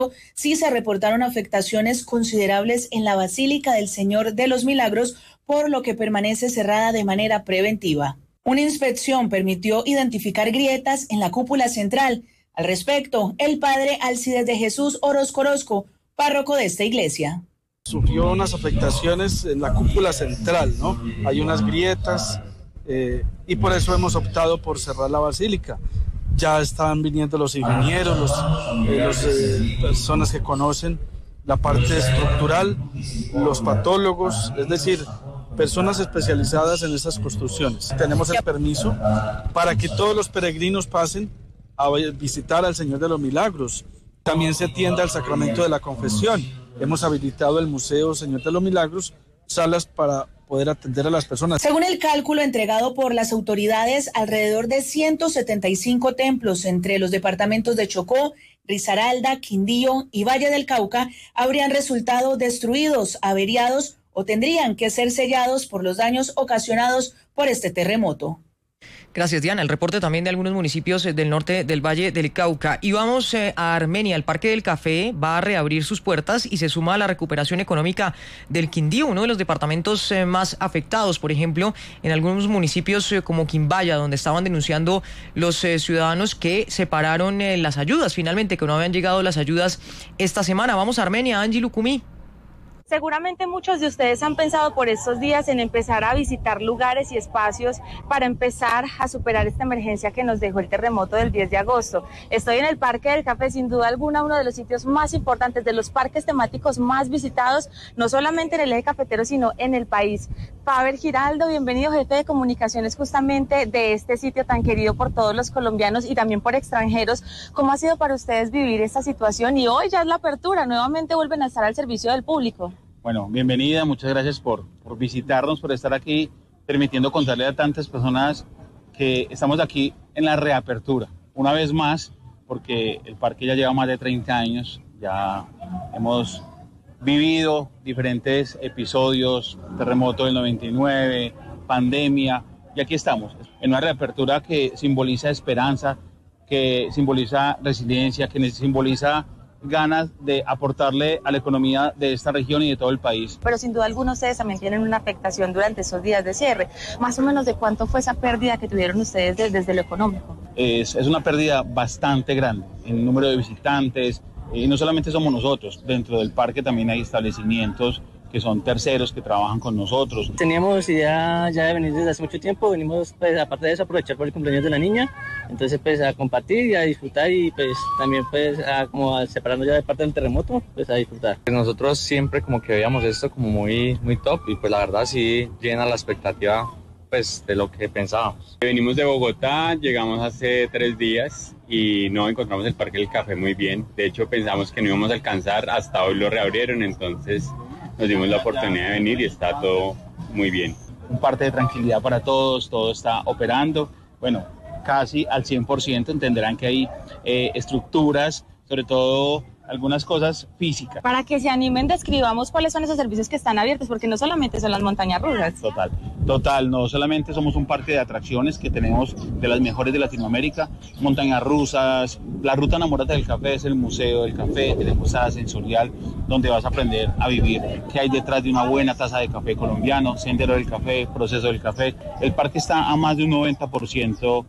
sí se reportaron afectaciones considerables en la Basílica del Señor de los Milagros, por lo que permanece cerrada de manera preventiva. Una inspección permitió identificar grietas en la cúpula central. Al respecto, el padre Alcides de Jesús Orozco, párroco de esta iglesia. Sufrió unas afectaciones en la cúpula central, ¿no? Hay unas grietas y por eso hemos optado por cerrar la basílica. Ya están viniendo los ingenieros, las personas que conocen la parte estructural, los patólogos, es decir, personas especializadas en estas construcciones. Tenemos el permiso para que todos los peregrinos pasen a visitar al Señor de los Milagros. También se atiende al sacramento de la confesión. Hemos habilitado el Museo Señor de los Milagros, salas para poder atender a las personas. Según el cálculo entregado por las autoridades, alrededor de 175 templos entre los departamentos de Chocó, Risaralda, Quindío y Valle del Cauca habrían resultado destruidos, averiados o tendrían que ser sellados por los daños ocasionados por este terremoto. Gracias, Diana. El reporte también de algunos municipios del norte del Valle del Cauca. Y vamos a Armenia. El Parque del Café va a reabrir sus puertas y se suma a la recuperación económica del Quindío, uno de los departamentos más afectados, por ejemplo, en algunos municipios como Quimbaya, donde estaban denunciando los ciudadanos que separaron las ayudas, finalmente, que no habían llegado las ayudas esta semana. Vamos a Armenia, Angie Lucumí. Seguramente muchos de ustedes han pensado por estos días en empezar a visitar lugares y espacios para empezar a superar esta emergencia que nos dejó el terremoto del 10 de agosto. Estoy en el Parque del Café, sin duda alguna uno de los sitios más importantes, de los parques temáticos más visitados, no solamente en el eje cafetero, sino en el país. Faber Giraldo, bienvenido, jefe de comunicaciones justamente de este sitio tan querido por todos los colombianos y también por extranjeros. ¿Cómo ha sido para ustedes vivir esta situación? Y hoy ya es la apertura, nuevamente vuelven a estar al servicio del público. Bueno, bienvenida, muchas gracias por visitarnos, por estar aquí, permitiendo contarle a tantas personas que estamos aquí en la reapertura. Una vez más, porque el parque ya lleva más de 30 años, ya hemos vivido diferentes episodios, terremoto del 99, pandemia, y aquí estamos, en una reapertura que simboliza esperanza, que simboliza resiliencia, que simboliza ganas de aportarle a la economía de esta región y de todo el país. Pero sin duda alguna ustedes también tienen una afectación durante esos días de cierre. Más o menos, ¿de cuánto fue esa pérdida que tuvieron ustedes desde lo económico? Es una pérdida bastante grande en número de visitantes, y no solamente somos nosotros, dentro del parque también hay establecimientos que son terceros que trabajan con nosotros. Teníamos idea ya de venir desde hace mucho tiempo, venimos pues aparte de eso a aprovechar por el cumpleaños de la niña, entonces pues a compartir y a disfrutar y pues también pues a separarnos ya de parte del terremoto, pues a disfrutar. Nosotros siempre como que veíamos esto como muy top y pues la verdad sí llena la expectativa pues de lo que pensábamos. Venimos de Bogotá, llegamos hace 3 días y no encontramos el Parque del Café muy bien, de hecho pensamos que no íbamos a alcanzar, hasta hoy lo reabrieron, entonces nos dimos la oportunidad de venir y está todo muy bien. Un parte de tranquilidad para todos, todo está operando, bueno, casi al 100%, entenderán que hay estructuras, sobre todo algunas cosas físicas. Para que se animen, describamos cuáles son esos servicios que están abiertos, porque no solamente son las montañas rusas. Total, no solamente somos un parque de atracciones que tenemos de las mejores de Latinoamérica, montañas rusas, la ruta Enamórate del Café es el museo del café, tenemos sala sensorial donde vas a aprender a vivir qué hay detrás de una buena taza de café colombiano, sendero del café, proceso del café. El parque está a más de un 90%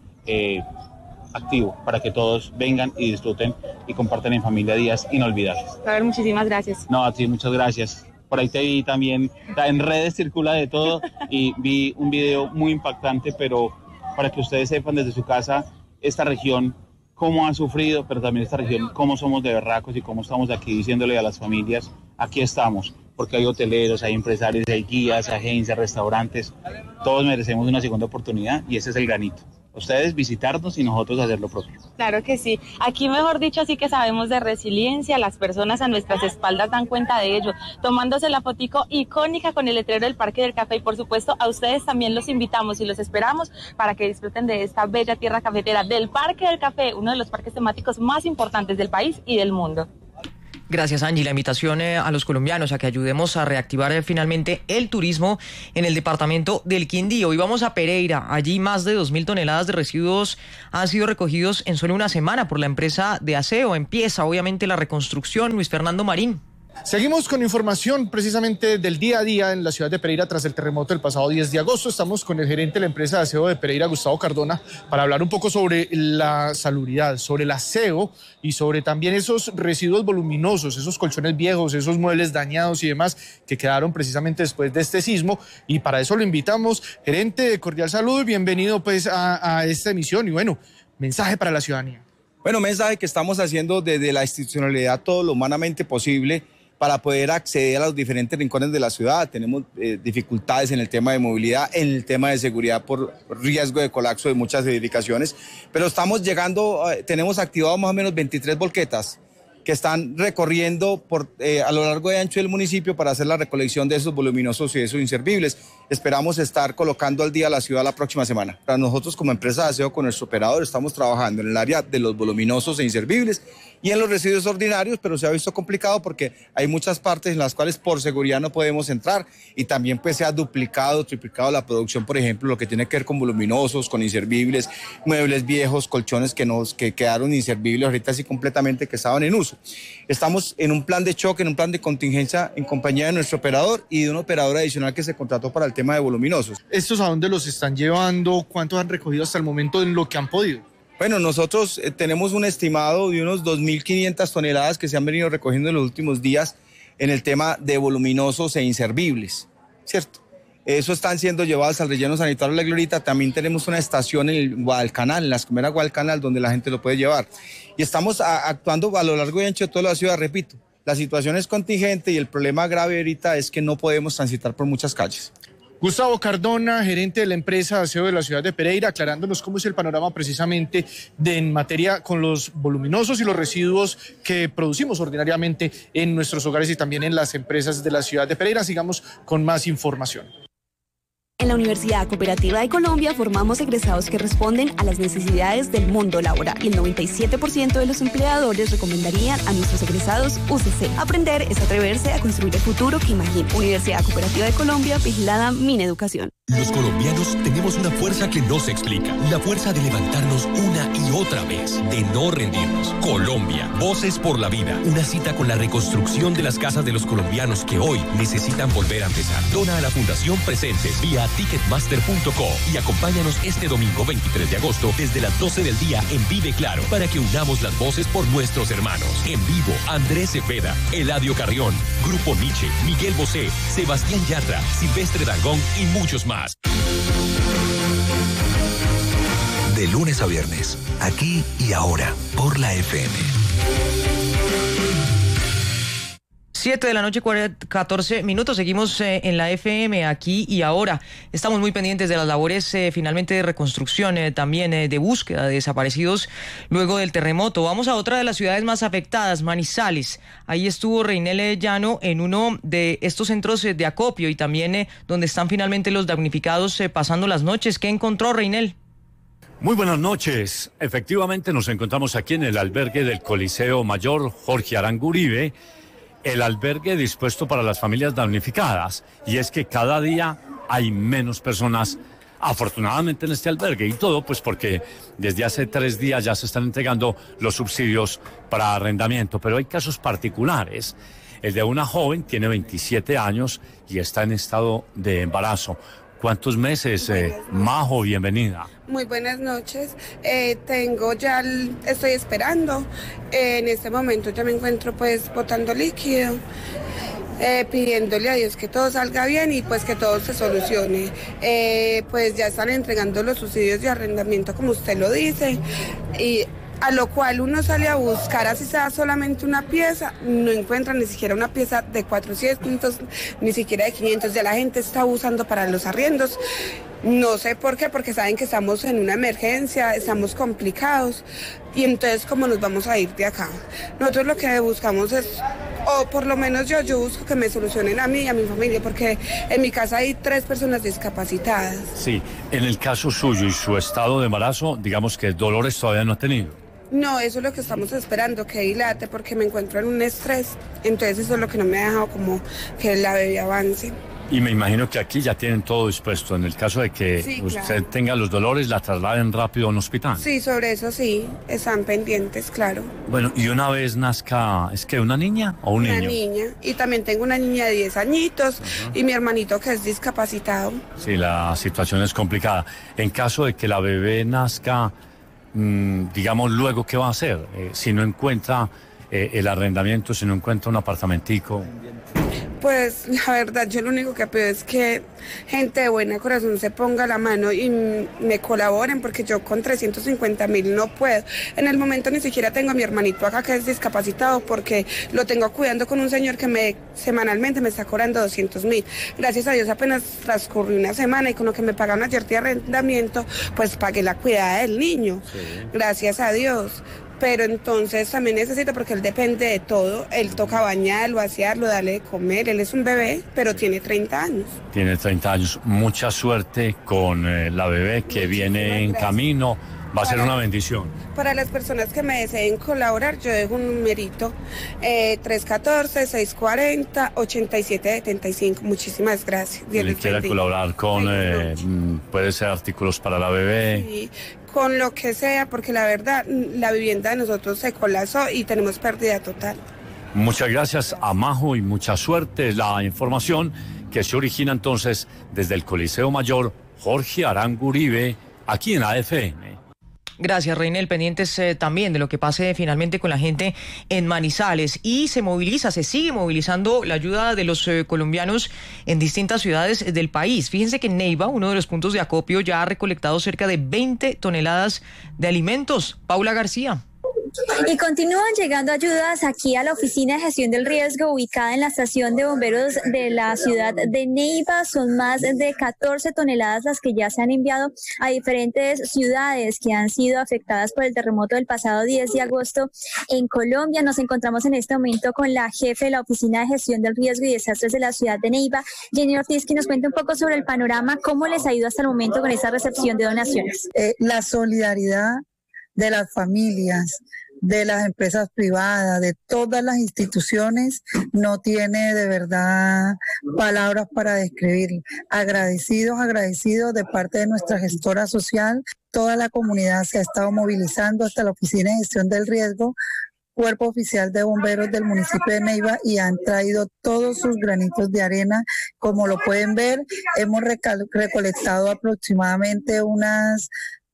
activo para que todos vengan y disfruten y compartan en familia días inolvidables. A ver, muchísimas gracias. No, a ti muchas gracias. Por ahí te vi también, en redes circula de todo y vi un video muy impactante, pero para que ustedes sepan desde su casa esta región cómo ha sufrido, pero también esta región cómo somos de berracos y cómo estamos aquí diciéndole a las familias, aquí estamos, porque hay hoteleros, hay empresarios, hay guías, agencias, restaurantes, todos merecemos una segunda oportunidad y ese es el granito. Ustedes visitarnos y nosotros hacer lo propio. Claro que sí. Aquí, mejor dicho, sí que sabemos de resiliencia. Las personas a nuestras espaldas dan cuenta de ello, tomándose la fotico icónica con el letrero del Parque del Café. Y, por supuesto, a ustedes también los invitamos y los esperamos para que disfruten de esta bella tierra cafetera del Parque del Café, uno de los parques temáticos más importantes del país y del mundo. Gracias, Angie. La invitación a los colombianos a que ayudemos a reactivar finalmente el turismo en el departamento del Quindío. Y vamos a Pereira. Allí más de 2.000 toneladas de residuos han sido recogidos en solo una semana por la empresa de aseo. Empieza obviamente la reconstrucción. Luis Fernando Marín. Seguimos con información precisamente del día a día en la ciudad de Pereira tras el terremoto del pasado 10 de agosto. Estamos con el gerente de la empresa de aseo de Pereira, Gustavo Cardona, para hablar un poco sobre la salubridad, sobre el aseo y sobre también esos residuos voluminosos, esos colchones viejos, esos muebles dañados y demás que quedaron precisamente después de este sismo. Y para eso lo invitamos. Gerente, cordial saludo y bienvenido pues a esta emisión. Y bueno, mensaje para la ciudadanía. Bueno, mensaje que estamos haciendo desde la institucionalidad todo lo humanamente posible para poder acceder a los diferentes rincones de la ciudad. Tenemos dificultades en el tema de movilidad, en el tema de seguridad por riesgo de colapso de muchas edificaciones, pero estamos llegando, tenemos activado más o menos 23 volquetas que están recorriendo a lo largo y ancho del municipio para hacer la recolección de esos voluminosos y esos inservibles. Esperamos estar colocando al día la ciudad la próxima semana. Para nosotros como empresa de aseo con nuestro operador estamos trabajando en el área de los voluminosos e inservibles y en los residuos ordinarios, pero se ha visto complicado porque hay muchas partes en las cuales por seguridad no podemos entrar y también pues se ha duplicado, triplicado la producción, por ejemplo, lo que tiene que ver con voluminosos, con inservibles, muebles viejos, colchones que quedaron inservibles ahorita así completamente que estaban en uso. Estamos en un plan de choque, en un plan de contingencia en compañía de nuestro operador y de un operador adicional que se contrató para el tema de voluminosos. ¿Estos a dónde los están llevando? ¿Cuántos han recogido hasta el momento en lo que han podido? Bueno, nosotros tenemos un estimado de unos 2.500 toneladas que se han venido recogiendo en los últimos días en el tema de voluminosos e inservibles, ¿cierto? Eso están siendo llevados al relleno sanitario de La Glorita. También tenemos una estación en el Guadalcanal, en la escomera Guadalcanal, donde la gente lo puede llevar. Y estamos actuando a lo largo y ancho de toda la ciudad, repito. La situación es contingente y el problema grave ahorita es que no podemos transitar por muchas calles. Gustavo Cardona, gerente de la empresa de aseo de la ciudad de Pereira, aclarándonos cómo es el panorama precisamente en materia con los voluminosos y los residuos que producimos ordinariamente en nuestros hogares y también en las empresas de la ciudad de Pereira. Sigamos con más información. En la Universidad Cooperativa de Colombia formamos egresados que responden a las necesidades del mundo laboral y el 97% de los empleadores recomendarían a nuestros egresados UCC. Aprender es atreverse a construir el futuro que imagina. Universidad Cooperativa de Colombia, vigilada Mineducación. Los colombianos tenemos una fuerza que no se explica, la fuerza de levantarnos una y otra vez, de no rendirnos. Colombia, Voces por la Vida, una cita con la reconstrucción de las casas de los colombianos que hoy necesitan volver a empezar. Dona a la Fundación Presentes vía ticketmaster.co y acompáñanos este domingo 23 de agosto desde las 12 del día en Vive Claro para que unamos las voces por nuestros hermanos. En vivo, Andrés Cepeda, Eladio Carrión, Grupo Nietzsche, Miguel Bosé, Sebastián Yatra, Silvestre Dangond y muchos más. De lunes a viernes, aquí y ahora, por la FM. 7 de la noche, 14 minutos. Seguimos en la FM aquí y ahora. Estamos muy pendientes de las labores finalmente de reconstrucción, también de búsqueda de desaparecidos luego del terremoto. Vamos a otra de las ciudades más afectadas, Manizales. Ahí estuvo Reinel Llano en uno de estos centros de acopio y también donde están finalmente los damnificados pasando las noches. ¿Qué encontró, Reinel? Muy buenas noches. Efectivamente nos encontramos aquí en el albergue del Coliseo Mayor Jorge Arango Uribe, el albergue dispuesto para las familias damnificadas. Y es que cada día hay menos personas, afortunadamente, en este albergue. Y todo pues porque desde hace 3 días ya se están entregando los subsidios para arrendamiento. Pero hay casos particulares. El de una joven, tiene 27 años y está en estado de embarazo. ¿Cuántos meses? Majo, bienvenida. Muy buenas noches. Estoy esperando. En este momento ya me encuentro pues botando líquido, pidiéndole a Dios que todo salga bien y pues que todo se solucione. Pues ya están entregando los subsidios de arrendamiento como usted lo dice y a lo cual uno sale a buscar, así sea solamente una pieza, no encuentra ni siquiera una pieza de 400, ni siquiera de 500, ya la gente está usando para los arriendos. No sé por qué, porque saben que estamos en una emergencia, estamos complicados, y entonces ¿cómo nos vamos a ir de acá? Nosotros lo que buscamos es, o por lo menos yo busco que me solucionen a mí y a mi familia, porque en mi casa hay 3 personas discapacitadas. Sí, en el caso suyo y su estado de embarazo, digamos que dolores todavía no ha tenido. No, eso es lo que estamos esperando, que dilate, porque me encuentro en un estrés. Entonces eso es lo que no me ha dejado como que la bebé avance. Y me imagino que aquí ya tienen todo dispuesto. En el caso de que Sí, usted claro. tenga los dolores, la trasladen rápido a un hospital. Sí, sobre eso sí, están pendientes, claro. Bueno, y una vez nazca, ¿es que una niña o un Una niño? niña, y también tengo una niña de 10 añitos y mi hermanito que es discapacitado. Sí, la situación es complicada. En caso de que la bebé nazca, digamos, luego, ¿qué va a hacer? Si no encuentra el arrendamiento, si no encuentra un apartamentico. Pues la verdad yo lo único que pido es que gente de buen corazón se ponga la mano y me colaboren, porque yo con 350.000 no puedo. En el momento ni siquiera tengo a mi hermanito acá que es discapacitado, porque lo tengo cuidando con un señor que semanalmente me está cobrando 200.000. Gracias a Dios apenas transcurrió una semana y con lo que me pagaron ayer de arrendamiento, pues pagué la cuidada del niño. Sí. Gracias a Dios. Pero entonces también necesito, porque él depende de todo, él toca bañarlo, asearlo, darle de comer, él es un bebé, pero tiene 30 años. Tiene 30 años, mucha suerte con la bebé que viene en camino, va a ser una bendición. Para las personas que me deseen colaborar, yo dejo un numerito, 314-640-8775, muchísimas gracias. Si le quiera colaborar con, puede ser artículos para la bebé. Sí, con lo que sea, porque la verdad, la vivienda de nosotros se colapsó y tenemos pérdida total. Muchas gracias a Majo y mucha suerte. La información que se origina entonces desde el Coliseo Mayor Jorge Arango Uribe, aquí en AFM. Gracias, Reinel. Pendientes también de lo que pase finalmente con la gente en Manizales. Y se sigue movilizando la ayuda de los colombianos en distintas ciudades del país. Fíjense que Neiva, uno de los puntos de acopio, ya ha recolectado cerca de 20 toneladas de alimentos. Paula García. Y continúan llegando ayudas aquí a la Oficina de Gestión del Riesgo ubicada en la estación de bomberos de la ciudad de Neiva. Son más de 14 toneladas las que ya se han enviado a diferentes ciudades que han sido afectadas por el terremoto del pasado 10 de agosto en Colombia. Nos encontramos en este momento con la jefe de la Oficina de Gestión del Riesgo y Desastres de la ciudad de Neiva, Jenny Ortiz, que nos cuenta un poco sobre el panorama, cómo les ha ido hasta el momento con esa recepción de donaciones. La solidaridad de las familias, de las empresas privadas, de todas las instituciones, no tiene de verdad palabras para describir. Agradecidos de parte de nuestra gestora social. Toda la comunidad se ha estado movilizando hasta la Oficina de Gestión del Riesgo, Cuerpo Oficial de Bomberos del municipio de Neiva, y han traído todos sus granitos de arena. Como lo pueden ver, hemos recolectado aproximadamente unas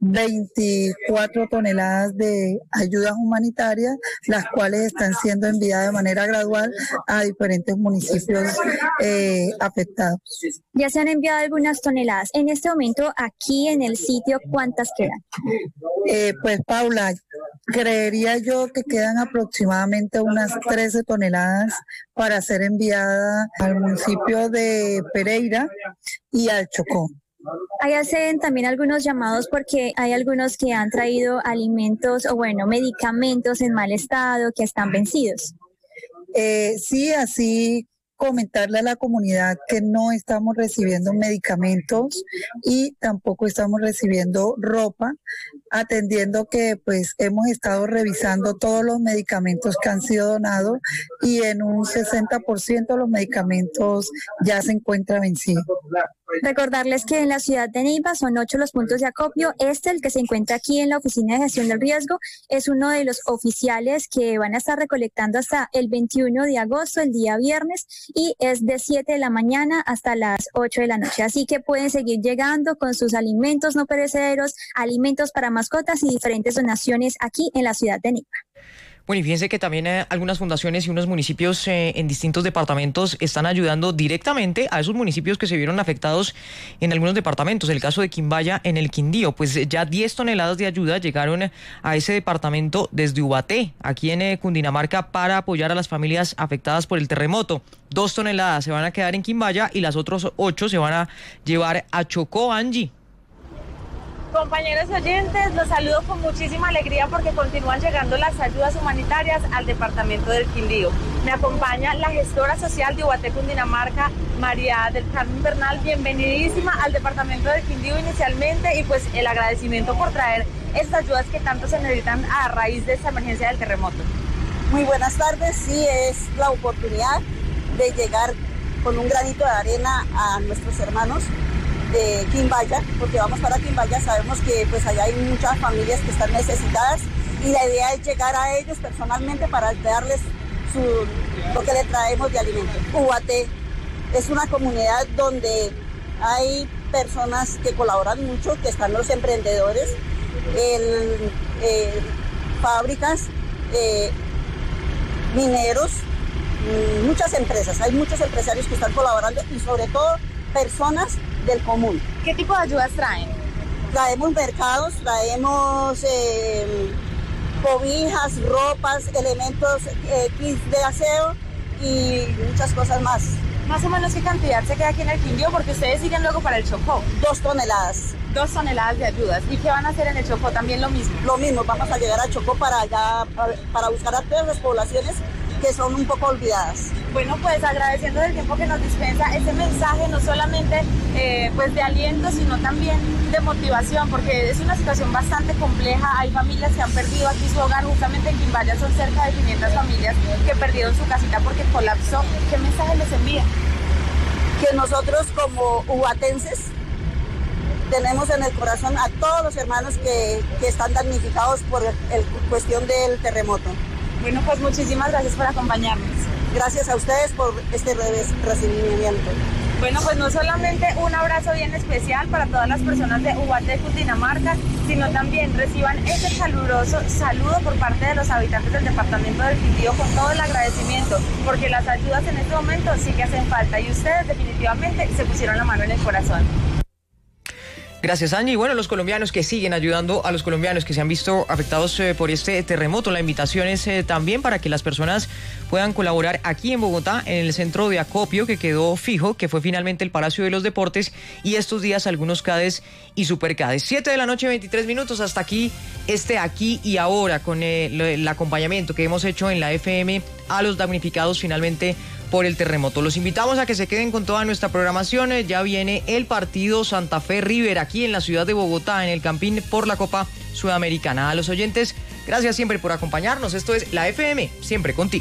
24 toneladas de ayudas humanitarias, las cuales están siendo enviadas de manera gradual a diferentes municipios afectados. Ya se han enviado algunas toneladas. En este momento, aquí en el sitio, ¿cuántas quedan? Pues Paula, creería yo que quedan aproximadamente unas 13 toneladas para ser enviadas al municipio de Pereira y al Chocó. Ahí hacen también algunos llamados porque hay algunos que han traído alimentos o medicamentos en mal estado que están vencidos. Sí, así comentarle a la comunidad que no estamos recibiendo medicamentos y tampoco estamos recibiendo ropa, atendiendo que pues hemos estado revisando todos los medicamentos que han sido donados y en un 60% los medicamentos ya se encuentran vencidos. Recordarles que en la ciudad de Neiva son 8 los puntos de acopio. El que se encuentra aquí en la Oficina de Gestión del Riesgo, es uno de los oficiales que van a estar recolectando hasta el 21 de agosto, el día viernes, y es de 7 de la mañana hasta las 8 de la noche. Así que pueden seguir llegando con sus alimentos no perecederos, alimentos para mascotas y diferentes donaciones aquí en la ciudad de Neiva. Bueno, y fíjense que también algunas fundaciones y unos municipios en distintos departamentos están ayudando directamente a esos municipios que se vieron afectados en algunos departamentos. El caso de Quimbaya en el Quindío, pues ya 10 toneladas de ayuda llegaron a ese departamento desde Ubaté, aquí en Cundinamarca, para apoyar a las familias afectadas por el terremoto. 2 toneladas se van a quedar en Quimbaya y las otras 8 se van a llevar a Chocó. Angie. Compañeros oyentes, los saludo con muchísima alegría porque continúan llegando las ayudas humanitarias al departamento del Quindío. Me acompaña la gestora social de Ubaté, Cundinamarca, María del Carmen Bernal. Bienvenidísima al departamento del Quindío inicialmente, y pues el agradecimiento por traer esas ayudas que tanto se necesitan a raíz de esta emergencia del terremoto. Muy buenas tardes, sí es la oportunidad de llegar con un granito de arena a nuestros hermanos de Quimbaya, porque vamos para Quimbaya, sabemos que pues allá hay muchas familias que están necesitadas y la idea es llegar a ellos personalmente para darles lo que le traemos de alimento. Ubaté es una comunidad donde hay personas que colaboran mucho, que están los emprendedores, fábricas, mineros, muchas empresas, hay muchos empresarios que están colaborando y sobre todo personas del común. ¿Qué tipo de ayudas traen? Traemos mercados, traemos cobijas, ropas, elementos, kits de aseo y muchas cosas más. ¿Más o menos qué cantidad se queda aquí en el Quindío? Porque ustedes siguen luego para el Chocó. 2 toneladas. 2 toneladas de ayudas. ¿Y qué van a hacer en el Chocó? ¿También lo mismo? Lo mismo, vamos a llegar a Chocó para buscar a todas las poblaciones que son un poco olvidadas. Bueno, pues agradeciendo el tiempo que nos dispensa ese mensaje, no solamente pues de aliento, sino también de motivación, porque es una situación bastante compleja. Hay familias que han perdido aquí su hogar, justamente en Quimbaya son cerca de 500 familias que perdieron su casita porque colapsó. ¿Qué mensaje les envía? Que nosotros como ubatenses tenemos en el corazón a todos los hermanos que están damnificados por cuestión del terremoto. Bueno, pues muchísimas gracias por acompañarnos. Gracias a ustedes por este recibimiento. Bueno, pues no solamente un abrazo bien especial para todas las personas de Ubaté, Cundinamarca, sino también reciban ese caluroso saludo por parte de los habitantes del departamento del Quindío con todo el agradecimiento, porque las ayudas en este momento sí que hacen falta y ustedes definitivamente se pusieron la mano en el corazón. Gracias, Angie. Y bueno, los colombianos que siguen ayudando a los colombianos que se han visto afectados por este terremoto. La invitación es también para que las personas puedan colaborar aquí en Bogotá, en el centro de acopio que quedó fijo, que fue finalmente el Palacio de los Deportes, y estos días algunos CADES y superCADES. 7 de la noche, 23 minutos. Hasta aquí, Aquí y Ahora, con el acompañamiento que hemos hecho en la FM a los damnificados finalmente por el terremoto. Los invitamos a que se queden con toda nuestra programación. Ya viene el partido Santa Fe River aquí en la ciudad de Bogotá, en el Campín, por la Copa Sudamericana. A los oyentes, gracias siempre por acompañarnos. Esto es la FM, siempre contigo.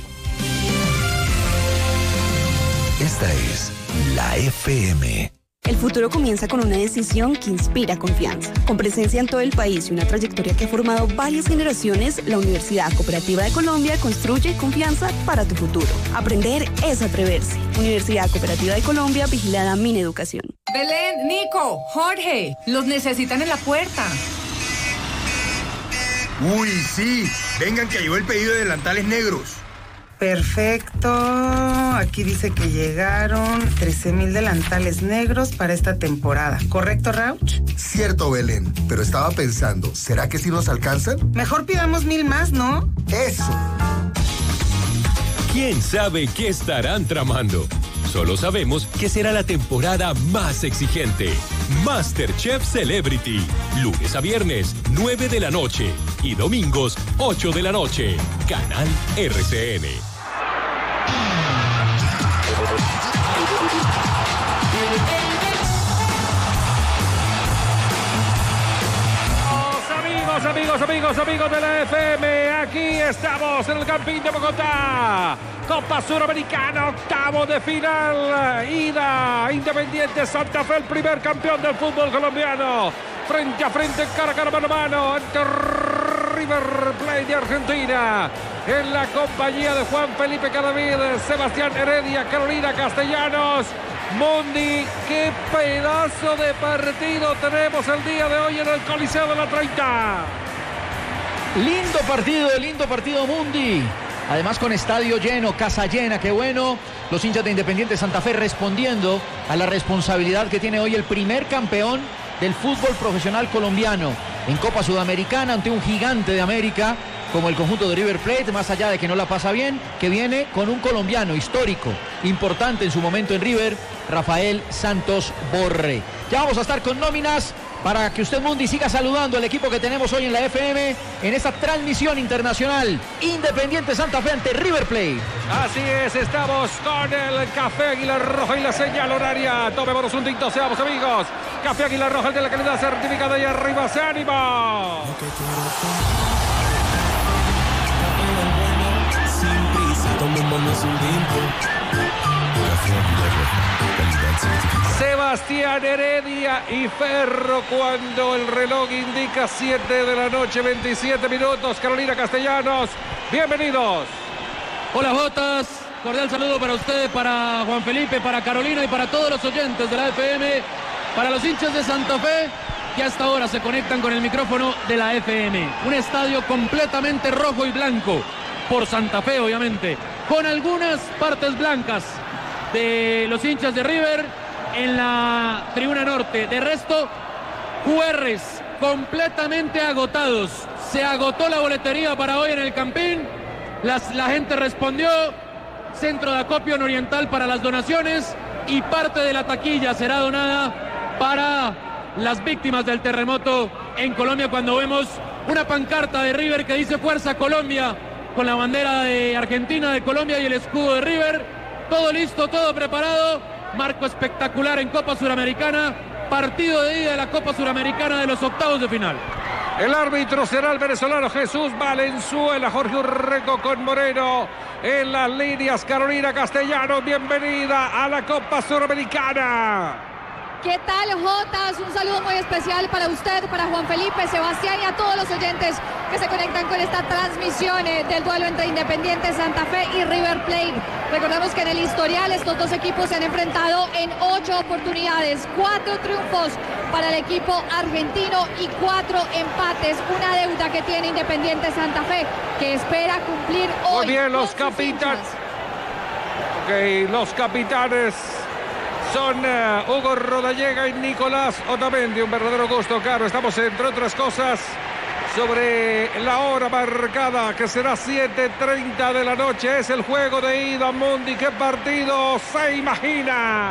Esta es la FM. El futuro comienza con una decisión que inspira confianza. Con presencia en todo el país y una trayectoria que ha formado varias generaciones, la Universidad Cooperativa de Colombia construye confianza para tu futuro. Aprender es atreverse. Universidad Cooperativa de Colombia, vigilada Mineducación. Belén, Nico, Jorge, los necesitan en la puerta. Uy, sí. Vengan que llegó el pedido de delantales negros. Perfecto, aquí dice que llegaron 13,000 delantales negros para esta temporada, ¿correcto, Rauch? Cierto, Belén, pero estaba pensando, ¿será que sí nos alcanzan? Mejor pidamos 1,000 más, ¿no? ¡Eso! ¿Quién sabe qué estarán tramando? Solo sabemos que será la temporada más exigente. MasterChef Celebrity. Lunes a viernes, 9 de la noche. Y domingos, 8 de la noche. Canal RCN. Amigos de la FM, aquí estamos en el Campín de Bogotá. Copa Suramericana, octavo de final. Ida, Independiente Santa Fe, el primer campeón del fútbol colombiano. Frente a frente, cara a cara, mano a mano, ante River Plate de Argentina. En la compañía de Juan Felipe Cadavid, Sebastián Heredia, Carolina Castellanos. Mundi, qué pedazo de partido tenemos el día de hoy en el Coliseo de la 30. Lindo partido Mundi. Además con estadio lleno, casa llena, qué bueno. Los hinchas de Independiente Santa Fe respondiendo a la responsabilidad que tiene hoy el primer campeón del fútbol profesional colombiano en Copa Sudamericana ante un gigante de América como el conjunto de River Plate, más allá de que no la pasa bien, que viene con un colombiano histórico, importante en su momento en River, Rafael Santos Borré. Ya vamos a estar con nóminas para que usted, Mundi, siga saludando al equipo que tenemos hoy en la FM en esta transmisión internacional. Independiente Santa Fe ante River Plate. Así es, estamos con el Café Águila Roja y la señal horaria. Tomémonos un tinto, seamos amigos. Café Águila Roja, el de la calidad certificada, y arriba se anima. Sebastián Heredia y Ferro cuando el reloj indica 7 de la noche, 27 minutos. Carolina Castellanos, bienvenidos. Hola Jotas, cordial saludo para ustedes, para Juan Felipe, para Carolina y para todos los oyentes de la FM, para los hinchas de Santa Fe que hasta ahora se conectan con el micrófono de la FM. Un estadio completamente rojo y blanco, por Santa Fe obviamente, con algunas partes blancas de los hinchas de River en la tribuna norte. De resto, QRs completamente agotados. Se agotó la boletería para hoy en el Campín. La gente respondió. Centro de acopio en Oriental para las donaciones, y parte de la taquilla será donada para las víctimas del terremoto en Colombia, cuando vemos una pancarta de River que dice Fuerza Colombia, con la bandera de Argentina, de Colombia y el escudo de River. Todo listo, todo preparado. Marco espectacular en Copa Suramericana. Partido de ida de la Copa Suramericana de los octavos de final. El árbitro será el venezolano Jesús Valenzuela. Jorge Urrego con Moreno en las líneas. Carolina Castellanos, bienvenida a la Copa Suramericana. ¿Qué tal, Jotas? Un saludo muy especial para usted, para Juan Felipe, Sebastián y a todos los oyentes que se conectan con esta transmisión del duelo entre Independiente Santa Fe y River Plate. Recordemos que en el historial estos dos equipos se han enfrentado en 8 oportunidades, 4 triunfos para el equipo argentino y 4 empates. Una deuda que tiene Independiente Santa Fe, que espera cumplir hoy. Muy bien, los capitanes. Ok, los capitanes son Hugo Rodallega y Nicolás Otamendi. Un verdadero gusto, Caro. Estamos, entre otras cosas, sobre la hora marcada, que será 7:30 de la noche. Es el juego de ida, Mundi. ¿Qué partido se imagina?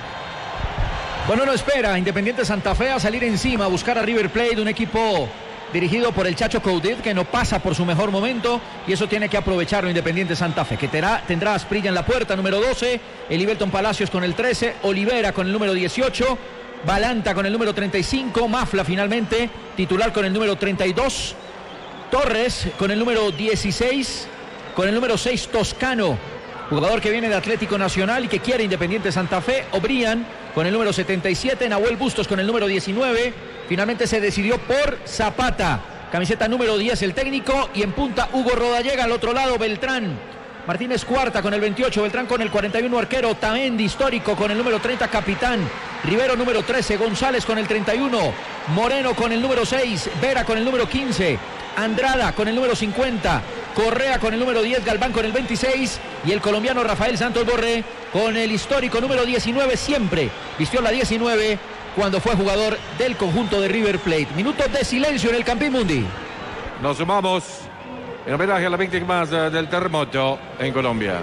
Bueno, uno espera Independiente Santa Fe a salir encima, a buscar a River Plate, un equipo dirigido por el Chacho Coudet, que no pasa por su mejor momento, y eso tiene que aprovecharlo Independiente Santa Fe, que tendrá a Asprilla en la puerta, número 12, Elivelton Palacios con el 13, Olivera con el número 18, Balanta con el número 35, Mafla finalmente, titular con el número 32, Torres con el número 16, con el número 6 Toscano, jugador que viene de Atlético Nacional y que quiere Independiente Santa Fe, Obrian con el número 77, Nahuel Bustos con el número 19, finalmente se decidió por Zapata, camiseta número 10 el técnico, y en punta Hugo Rodallega, al otro lado Beltrán, Martínez Cuarta con el 28, Beltrán con el 41 arquero, Otamendi histórico con el número 30 capitán, Rivero número 13, González con el 31, Moreno con el número 6, Vera con el número 15, Andrada con el número 50, Correa con el número 10, Galván con el 26 y el colombiano Rafael Santos Borré con el histórico número 19, siempre vistió la 19 cuando fue jugador del conjunto de River Plate. Minutos de silencio en el Campín, Mundi. Nos sumamos en homenaje a las víctimas del terremoto en Colombia.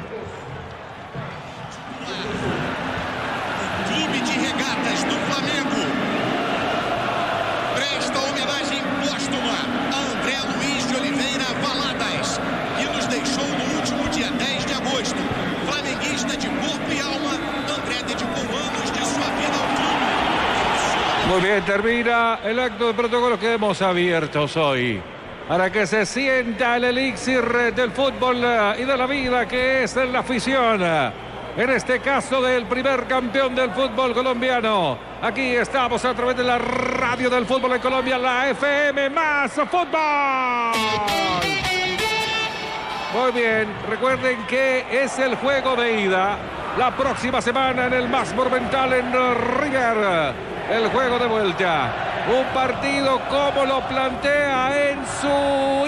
Clube de Regatas do Flamengo presta homenagem póstuma a André Luiz de Oliveira Valadas, que nos deixou no último dia 10 de agosto. Flamenguista de corpo y alma, André dedicou anos de sua vida ao clube. Muy bien, termina el acto de protocolo que hemos abierto hoy, para que se sienta el elixir del fútbol y de la vida, que es la afición. En este caso del primer campeón del fútbol colombiano. Aquí estamos a través de la radio del fútbol en Colombia, la FM más fútbol. Muy bien, recuerden que es el juego de ida la próxima semana en el Más Monumental en River. El juego de vuelta. Un partido como lo plantea en su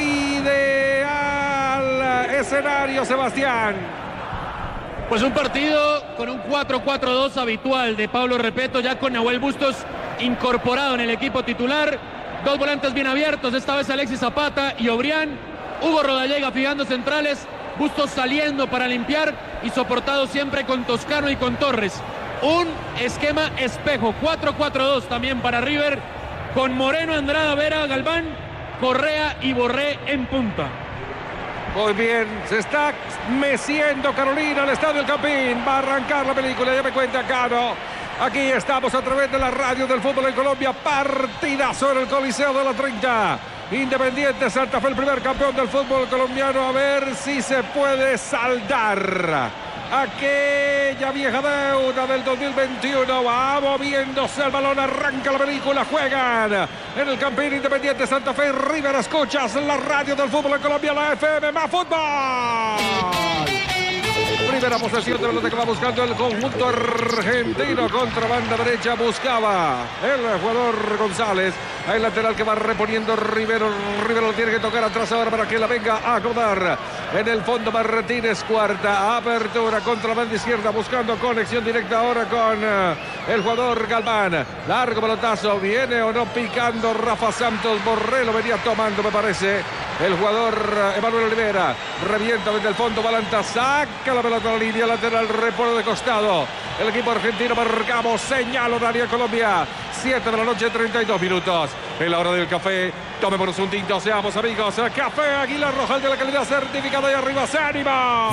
ideal escenario, Sebastián. Pues un partido con un 4-4-2 habitual de Pablo Repeto, ya con Nahuel Bustos incorporado en el equipo titular. Dos volantes bien abiertos, esta vez Alexis Zapata y Obrián. Hugo Rodallega fijando centrales, Bustos saliendo para limpiar y soportado siempre con Toscano y con Torres. Un esquema espejo, 4-4-2 también para River, con Moreno, Andrada, Vera, Galván, Correa y Borré en punta. Muy bien, se está meciendo Carolina al Estadio El Campín. Va a arrancar la película, ya me cuenta Cano. Aquí estamos a través de la radio del fútbol en Colombia. Partidazo en el Coliseo de la 30. Independiente Santa Fe, el primer campeón del fútbol colombiano. A ver si se puede saldar aquella vieja deuda del 2021. Va moviéndose el balón, arranca la película, juegan en el Campín Independiente Santa Fe. River, escuchas la radio del fútbol en Colombia, la FM más fútbol. Primera posesión de pelota que va buscando el conjunto argentino. Contra banda derecha buscaba el jugador González. Hay lateral que va reponiendo Rivero. Rivero lo tiene que tocar atrás ahora para que la venga a acomodar. En el fondo Martínez, cuarta apertura contra banda izquierda, buscando conexión directa ahora con el jugador Galván. Largo pelotazo, viene o no picando Rafa Santos. Borré lo venía tomando, me parece, el jugador Emanuel Olivera. Revienta desde el fondo, Balanta saca la pelota a la línea lateral, repone de costado. El equipo argentino, marcamos señal horaria Colombia. 7 de la noche, 32 minutos. En la hora del café, tome por un tinto, seamos amigos. Café Águila Roja, el de la calidad certificada, y arriba se anima.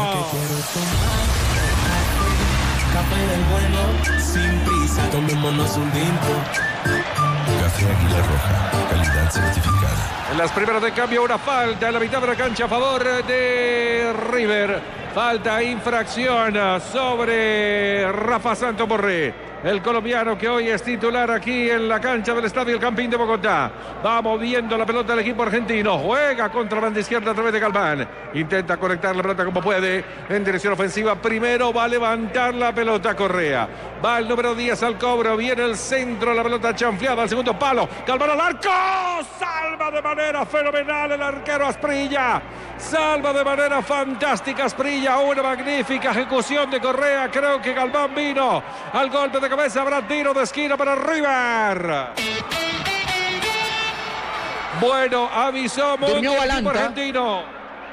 Café del bueno, sin prisa, tomémonos un tinto. Café Águila Roja, calidad certificada. En las primeras de cambio, una falta en la mitad de la cancha a favor de River. Falta, infracción sobre Rafa Santos Borré. El colombiano que hoy es titular aquí en la cancha del Estadio El Campín de Bogotá. Va moviendo la pelota del equipo argentino. Juega contra banda izquierda a través de Galván. Intenta conectar la pelota como puede en dirección ofensiva. Primero va a levantar la pelota Correa. Va el número 10 al cobro. Viene el centro, la pelota chanfleada al segundo palo. Galván al arco. Salva de manera fenomenal el arquero Asprilla. Salva de manera fantástica Asprilla. Una magnífica ejecución de Correa. Creo que Galván vino al golpe de cabeza. Habrá tiro de esquina para River. Bueno, avisó Durmió Balanta. Argentino.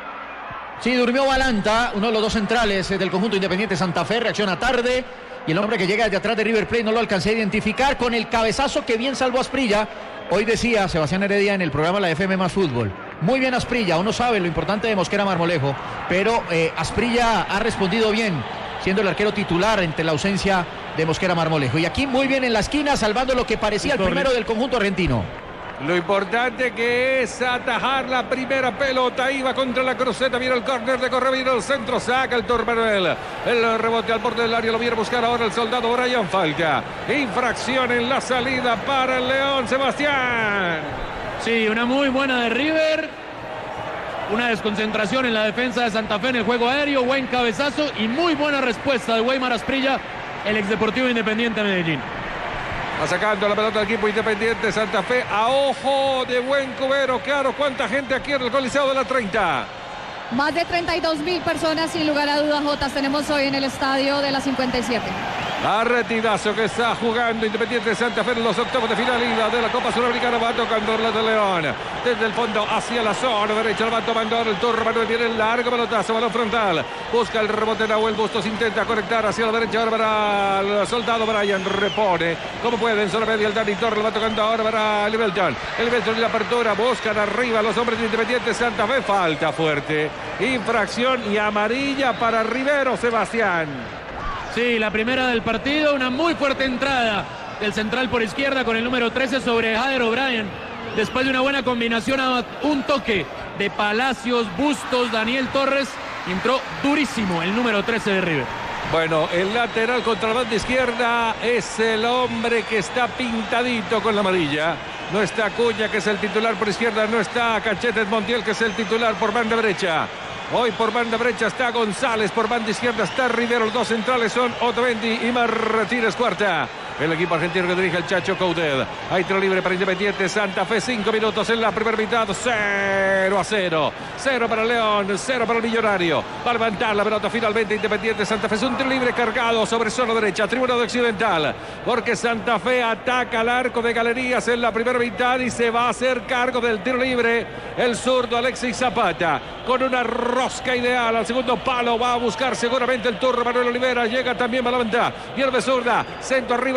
Sí, durmió Balanta, uno de los dos centrales del conjunto Independiente Santa Fe. Reacciona tarde y el hombre que llega desde atrás de River Plate no lo alcancé a identificar con el cabezazo que bien salvó Asprilla. Hoy decía Sebastián Heredia en el programa La FM Más Fútbol. Muy bien Asprilla, uno sabe lo importante de Mosquera Marmolejo, pero Asprilla ha respondido bien, siendo el arquero titular ante la ausencia de Mosquera Marmolejo. Y aquí muy bien en la esquina, salvando lo que parecía el primero del conjunto argentino. Lo importante que es atajar la primera pelota. Iba contra la cruceta, viene el córner de Correa, viene el centro, saca el Tormanuel. El rebote al borde del área, lo viene a buscar ahora el soldado Brian. Falta, infracción en la salida para el León, Sebastián. Sí, una muy buena de River. Una desconcentración en la defensa de Santa Fe en el juego aéreo. Buen cabezazo y muy buena respuesta de Weimar Asprilla, el ex Deportivo Independiente de Medellín. Va sacando la pelota del equipo Independiente Santa Fe a ojo de buen cubero. Claro, cuánta gente aquí en el Coliseo de la 30. Más de 32.000 personas, sin lugar a dudas, Jotas, tenemos hoy en el estadio de la 57. Arretidazo que está jugando Independiente de Santa Fe en los octavos de final ida de la Copa Sudamericana. Va tocando el de León. Desde el fondo hacia la zona derecha. Lo va tomando el turno. Viene el largo pelotazo. Balón frontal. Busca el rebote Nahuel Bustos. Intenta conectar hacia la derecha. Ahora para el soldado Brian. Repone como puede en zona media. El Dani Torres lo va tocando ahora para el Beltrán. El Beltrán y la apertura. Buscan arriba los hombres de Independiente Santa Fe. Falta fuerte. Infracción y amarilla para Rivero, Sebastián. Sí, la primera del partido, una muy fuerte entrada del central por izquierda con el número 13 sobre Jader O'Brien. Después de una buena combinación a un toque de Palacios, Bustos, Daniel Torres, entró durísimo el número 13 de River. Bueno, el lateral contra la banda izquierda es el hombre que está pintadito con la amarilla. No está Acuña, que es el titular por izquierda, no está Cachetes Montiel, que es el titular por banda derecha. Hoy por banda derecha está González, por banda izquierda está Rivero. Los dos centrales son Otamendi y Martínez cuarta. El equipo argentino que dirige el Chacho Coudet. Hay tiro libre para Independiente Santa Fe. 5 minutos en la primera mitad. 0-0. 0 para León, 0 para el Millonario. Va a levantar la pelota finalmente Independiente Santa Fe. Es un tiro libre cargado sobre zona derecha. Tribuna de Occidental. Porque Santa Fe ataca al arco de Galerías en la primera mitad y se va a hacer cargo del tiro libre el zurdo Alexis Zapata. Con una rosca ideal al segundo palo. Va a buscar seguramente el turno Manuel Olivera. Llega también Balaventa. Pierde zurda. Centro arriba.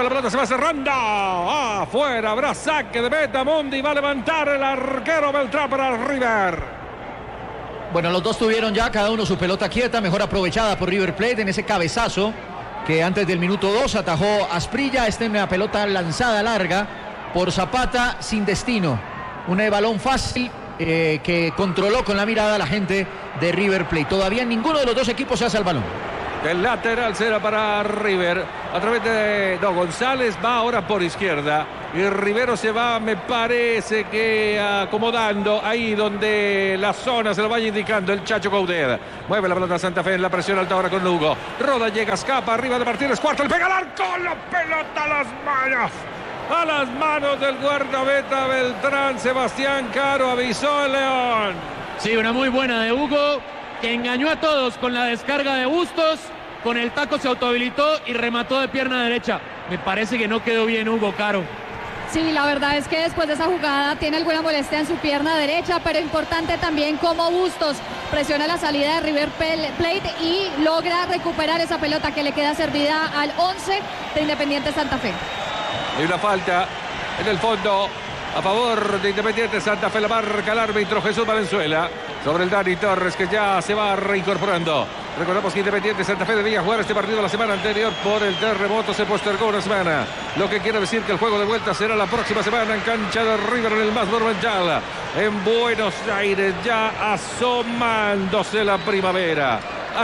pelota se va cerrando. Afuera, habrá saque de meta. Mundi va a levantar el arquero Beltrán para River. Bueno, los dos tuvieron ya cada uno su pelota quieta, mejor aprovechada por River Plate en ese cabezazo que antes del minuto 2 atajó Asprilla. Una pelota lanzada larga por Zapata sin destino. Un balón fácil que controló con la mirada a la gente de River Plate. Todavía ninguno de los dos equipos se hace al balón. El lateral será para River. A través de... No, González va ahora por izquierda. Y Rivero se va, me parece que acomodando ahí donde la zona se lo vaya indicando el Chacho Coudet. Mueve la pelota Santa Fe en la presión alta ahora con Lugo. Roda, llega, escapa, arriba de Martínez, cuarto, le pega al arco, la pelota a las manos. A las manos del guardameta Beltrán. Sebastián Caro avisó el León. Sí, una muy buena de Hugo, que engañó a todos con la descarga de Bustos. Con el taco se autohabilitó y remató de pierna derecha. Me parece que no quedó bien Hugo, Caro. Sí, la verdad es que después de esa jugada tiene alguna molestia en su pierna derecha, pero importante también cómo Bustos presiona la salida de River Plate y logra recuperar esa pelota que le queda servida al 11 de Independiente Santa Fe. Hay una falta en el fondo a favor de Independiente Santa Fe. La marca el árbitro Jesús Valenzuela sobre el Dani Torres, que ya se va reincorporando. Recordamos que Independiente Santa Fe debía jugar este partido la semana anterior por el terremoto, se postergó una semana, lo que quiere decir que el juego de vuelta será la próxima semana en cancha de River en el Más Monumental en Buenos Aires, ya asomándose la primavera.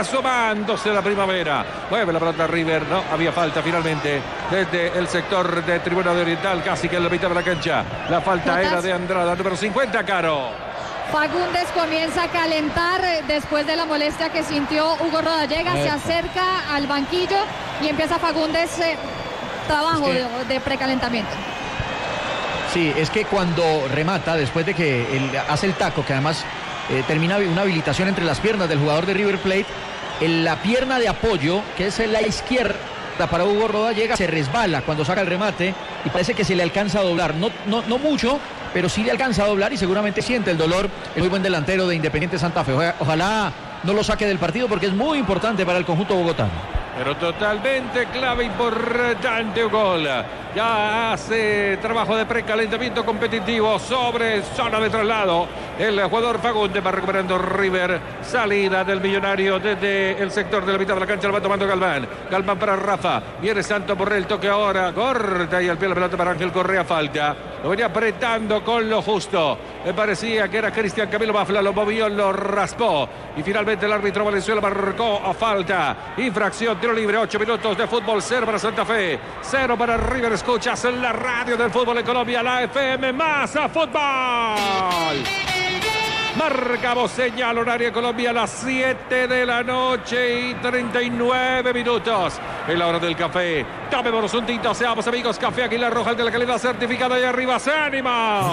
Mueve la pelota River, no había falta finalmente desde el sector de Tribuna de Oriental, casi que en la mitad de la cancha. La falta era de Andrada, número 50, Caro. Fagundes comienza a calentar después de la molestia que sintió Hugo Rodallega, se acerca al banquillo y empieza Fagundes trabajo de precalentamiento. Sí, es que cuando remata, después de que él hace el taco, que además termina una habilitación entre las piernas del jugador de River Plate, en la pierna de apoyo, que es en la izquierda para Hugo Rodallega, se resbala cuando saca el remate y parece que se le alcanza a doblar, no mucho, pero sí le alcanza a doblar y seguramente siente el dolor el muy buen delantero de Independiente Santa Fe. Ojalá no lo saque del partido porque es muy importante para el conjunto bogotano. Pero totalmente clave, importante gol. Ya hace trabajo de precalentamiento competitivo sobre zona de traslado. El jugador Fagundes va recuperando River. Salida del Millonario desde el sector de la mitad de la cancha. Lo va tomando Galván. Galván para Rafa. Viene Santo por el toque ahora. Corta y al pie la pelota para Ángel Correa. Falta. Lo venía apretando con lo justo. Me parecía que era Cristian Camilo Mafla. Lo movió, lo raspó. Y finalmente el árbitro Valenzuela marcó a falta. Infracción, tiro libre. 8 minutos de fútbol. 0 para Santa Fe. 0 para River. Escuchas en la radio del fútbol en Colombia, la FM más a fútbol. Marcamos señal horaria en Colombia a las 7 de la noche y 39 minutos. En la hora del café. Tomémonos un tinto, seamos amigos. Café Águila Roja, el de la calidad certificada. Y arriba se anima.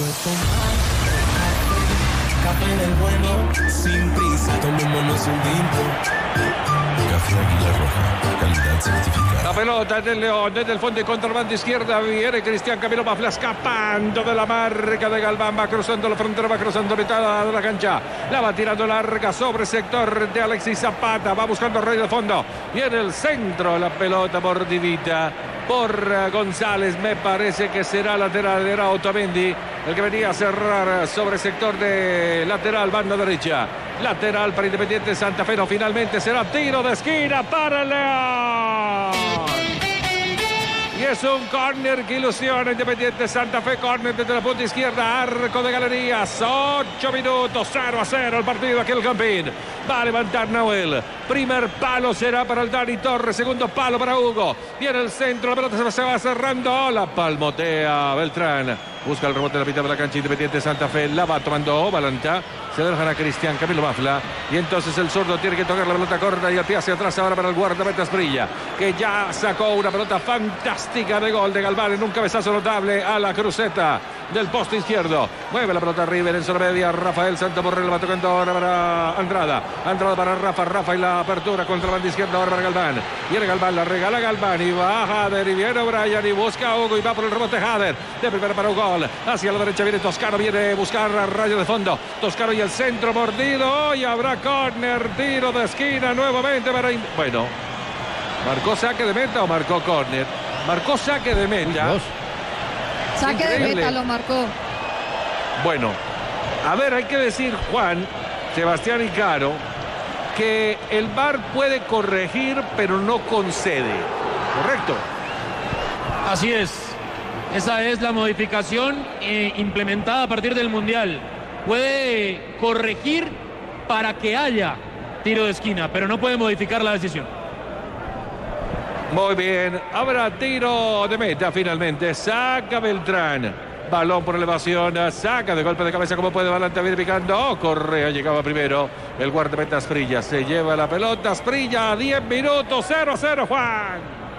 Café del bueno, sin prisa, tomémonos un tinto. Café Águila Roja, calidad certificada. La pelota del León, desde el fondo y contra la banda izquierda. Viene Cristian Camilo Mafla escapando de la marca de Galván. Va cruzando la frontera, va cruzando mitad de la cancha. La va tirando larga sobre sector de Alexis Zapata. Va buscando Rey de fondo. Viene el centro, la pelota mordidita por González. Me parece que será lateral. Era Otamendi el que venía a cerrar sobre sector de lateral, banda derecha. Lateral para Independiente Santa Fe. No, finalmente será tiro de esquina para el León. Y es un córner que ilusiona Independiente Santa Fe. Córner desde la punta izquierda, arco de galerías. 8 minutos, 0-0 el partido aquí en el Campín. Va a levantar Nahuel. Primer palo será para el Dani Torres. Segundo palo para Hugo. Viene el centro, la pelota se va cerrando. La palmotea Beltrán. Busca el rebote de la mitad de la cancha. Independiente Santa Fe la va tomando Balanta. Se dejan a Cristian Camilo Mafla. Y entonces el zurdo tiene que tocar la pelota corta y el pie hacia atrás ahora para el guardameta Asprilla, que ya sacó una pelota fantástica de gol de Galván en un cabezazo notable a la cruceta del poste izquierdo. Mueve la pelota River en zona media. Rafael Santaborrell va tocando ahora para Andrada. Andrada para Rafa y la apertura contra la banda izquierda ahora para Galván. Viene Galván, la regala Galván y va Jader y viene Brian y busca a Hugo y va por el rebote Jader. De primera para Hugo. Hacia la derecha viene Toscano, viene a buscar a rayo de fondo. Toscano y el centro mordido. Y habrá córner, tiro de esquina nuevamente para... Bueno, ¿marcó saque de meta o marcó córner? Marcó saque de meta. Saque de meta lo marcó. Bueno, a ver, hay que decir, Juan, Sebastián y Caro, que el VAR puede corregir, pero no concede. ¿Correcto? Así es. Esa es la modificación implementada a partir del Mundial. Puede corregir para que haya tiro de esquina, pero no puede modificar la decisión. Muy bien, habrá tiro de meta finalmente. Saca Beltrán. Balón por elevación, saca de golpe de cabeza como puede Valente, viene picando. Correa llegaba primero. El guardameta Asprilla se lleva la pelota. Asprilla, 10 minutos, 0-0, Juan.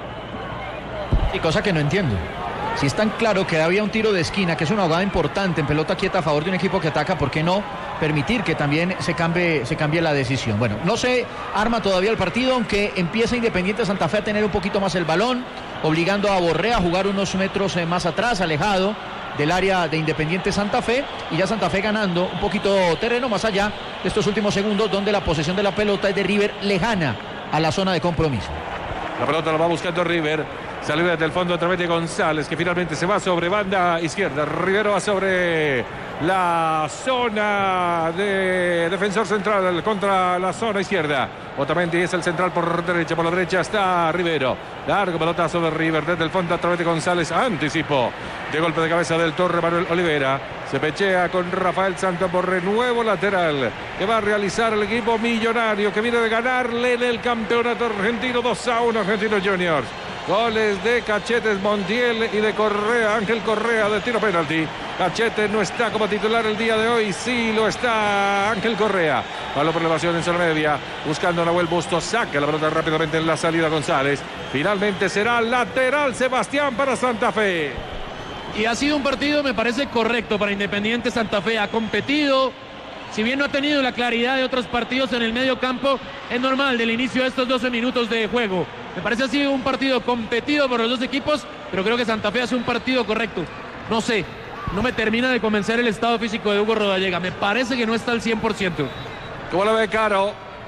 Y cosa que no entiendo. Si es tan claro que había un tiro de esquina, que es una jugada importante en pelota quieta a favor de un equipo que ataca, ¿por qué no permitir que también se cambie la decisión? Bueno, no se arma todavía el partido, aunque empieza Independiente Santa Fe a tener un poquito más el balón, obligando a Borré a jugar unos metros más atrás, alejado del área de Independiente Santa Fe, y ya Santa Fe ganando un poquito terreno más allá de estos últimos segundos, donde la posesión de la pelota es de River, lejana a la zona de compromiso. La pelota la va buscando River. Salió desde el fondo a través de González, que finalmente se va sobre banda izquierda. Rivero va sobre la zona de defensor central contra la zona izquierda. Otamendi es el central por derecha. Por la derecha está Rivero. Largo pelotazo de River desde el fondo a través de González. Anticipo de golpe de cabeza del Torre Manuel Olivera. Se pechea con Rafael Santos Borré, nuevo lateral que va a realizar el equipo millonario, que viene de ganarle en el campeonato argentino 2-1 Argentinos Juniors. Goles de Cachetes Montiel y de Correa, Ángel Correa, de tiro penalti. Cachete no está como titular el día de hoy, sí lo está Ángel Correa. Balón por elevación en zona media, buscando a Nahuel Bustos, saca la pelota rápidamente en la salida González. Finalmente será lateral Sebastián para Santa Fe. Y ha sido un partido, me parece, correcto para Independiente Santa Fe. Ha competido, si bien no ha tenido la claridad de otros partidos en el medio campo, es normal del inicio de estos 12 minutos de juego. Me parece así un partido competido por los dos equipos, pero creo que Santa Fe hace un partido correcto. No sé, no me termina de convencer el estado físico de Hugo Rodallega. Me parece que no está al 100%. ¿Cómo lo ve, Caro?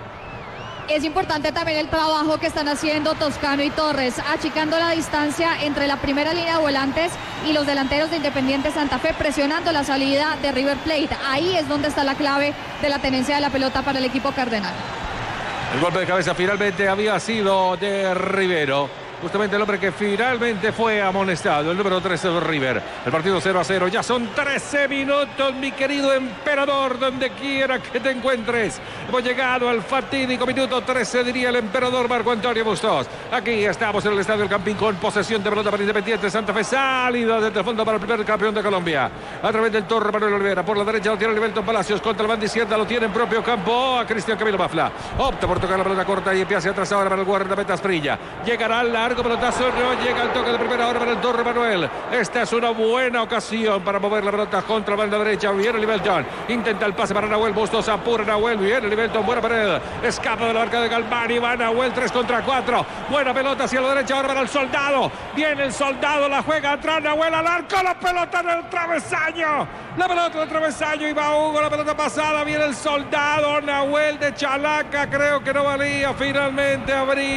Es importante también el trabajo que están haciendo Toscano y Torres, achicando la distancia entre la primera línea de volantes y los delanteros de Independiente Santa Fe, presionando la salida de River Plate. Ahí es donde está la clave de la tenencia de la pelota para el equipo cardenal. El golpe de cabeza finalmente había sido de Rivero. Justamente el hombre que finalmente fue amonestado, el número 13 de River. El partido 0-0, ya son 13 minutos, mi querido emperador, donde quiera que te encuentres. Hemos llegado al fatídico minuto 13, diría el emperador Marco Antonio Bustos. Aquí estamos en el Estadio El Campín con posesión de pelota para Independiente Santa Fe. Salida desde el fondo para el primer campeón de Colombia. A través del Torre Manuel Olivera. Por la derecha lo tiene Liberton Palacios. Contra la banda izquierda lo tiene en propio campo a Cristian Camilo Mafla. Opta por tocar la pelota corta y empieza hacia atrás ahora para el guardameta Asprilla. Llegará la largo pelotazo, no llega el toque de primera hora para el Torre Manuel. Esta es una buena ocasión para mover la pelota contra la banda derecha. Viene Liberton, intenta el pase para Nahuel Bustos, apura Nahuel, viene Liberton, buena pared, escapa de la marca de Galvani, va Nahuel 3 contra 4, buena pelota hacia la derecha ahora para el Soldado, viene el Soldado, la juega atrás Nahuel al arco, la pelota en el travesaño, la pelota del travesaño y va Hugo, la pelota pasada, viene el Soldado, Nahuel de Chalaca, creo que no valía, finalmente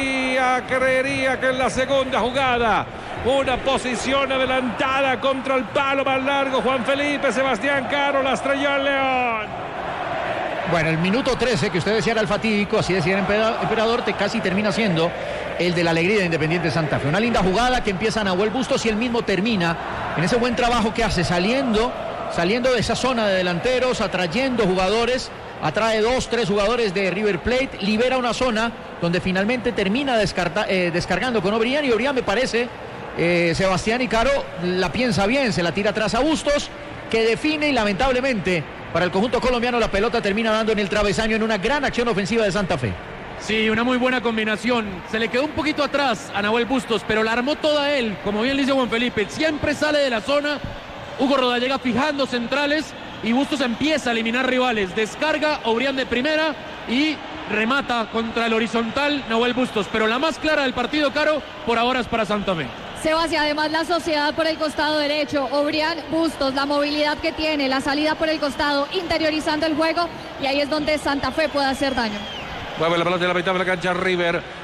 creería que en la segunda jugada, una posición adelantada contra el palo más largo, Juan Felipe, Sebastián Caro, la estrelló el León. Bueno, el minuto 13, que usted decía era el fatídico, así decía el emperador, casi termina siendo el de la alegría de Independiente Santa Fe. Una linda jugada que empieza Nahuel Bustos y él mismo termina en ese buen trabajo que hace, saliendo de esa zona de delanteros, atrayendo jugadores, atrae 2-3 jugadores de River Plate, libera una zona donde finalmente termina descargando con Obrián, y Obrián, me parece, Sebastián y Caro, la piensa bien, se la tira atrás a Bustos, que define, y lamentablemente para el conjunto colombiano la pelota termina dando en el travesaño en una gran acción ofensiva de Santa Fe. Sí, una muy buena combinación. Se le quedó un poquito atrás a Nahuel Bustos, pero la armó toda él, como bien dice Juan Felipe, siempre sale de la zona. Hugo Rodallega fijando centrales y Bustos empieza a eliminar rivales. Descarga Obrián de primera y remata contra el horizontal Nahuel Bustos. Pero la más clara del partido, Caro, por ahora es para Santa Fe. Sebas, y además la sociedad por el costado derecho, Obrián, Bustos, la movilidad que tiene, la salida por el costado, interiorizando el juego, y ahí es donde Santa Fe puede hacer daño. Mueve la pelota en la mitad de la cancha River.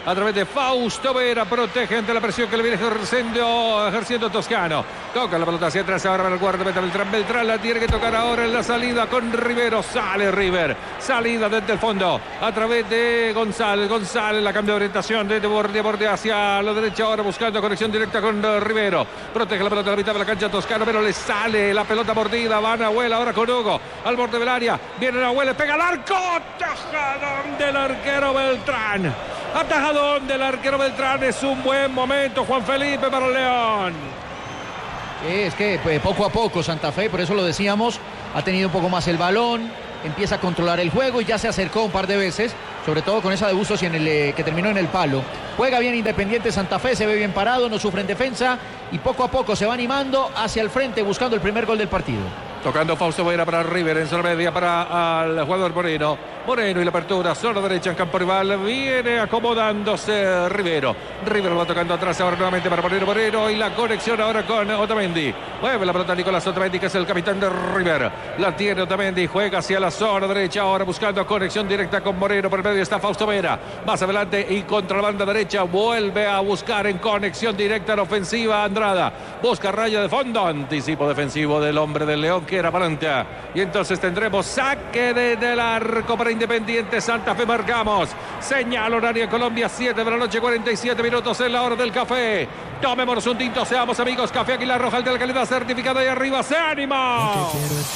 a través de Fausto Vera, protege ante la presión que le viene ejerciendo Toscano. Toca la pelota hacia atrás ahora para el guardameta Beltrán la tiene que tocar ahora en la salida con Rivero. Sale River, salida desde el fondo a través de González la cambia de orientación desde borde hacia la derecha ahora buscando conexión directa con Rivero. Protege la pelota a la mitad de la cancha Toscano, pero le sale la pelota mordida. Va Nahuel ahora con Hugo al borde del área. Viene Nahuel, le pega al arco. Atajadón del arquero Beltrán. Atajadón del arquero Beltrán. Es un buen momento, Juan Felipe, para el León. Es que poco a poco Santa Fe, por eso lo decíamos, ha tenido un poco más el balón, empieza a controlar el juego y ya se acercó un par de veces, sobre todo con esa de Bustos y que terminó en el palo. Juega bien Independiente Santa Fe, se ve bien parado, no sufre en defensa y poco a poco se va animando hacia el frente buscando el primer gol del partido. Tocando Fausto Vera para River en zona media para el jugador Moreno y la apertura, zona derecha en campo rival. Viene acomodándose Rivero va tocando atrás ahora nuevamente para Moreno y la conexión ahora con Otamendi. Mueve la pelota Nicolás Otamendi, que es el capitán de River. La tiene Otamendi, juega hacia la zona derecha ahora buscando conexión directa con Moreno. Por el medio está Fausto Vera. Más adelante y contra la banda derecha vuelve a buscar en conexión directa en ofensiva Andrada. Busca raya de fondo, anticipo defensivo del hombre del León que era Valenta. Y entonces tendremos saque desde el arco para Independiente Santa Fe. Marcamos señal horaria en Colombia, 7 de la noche, 47 minutos en la hora del café. Tomémonos un tinto, seamos amigos. Café Águila Roja, el de la calidad certificada y arriba se anima.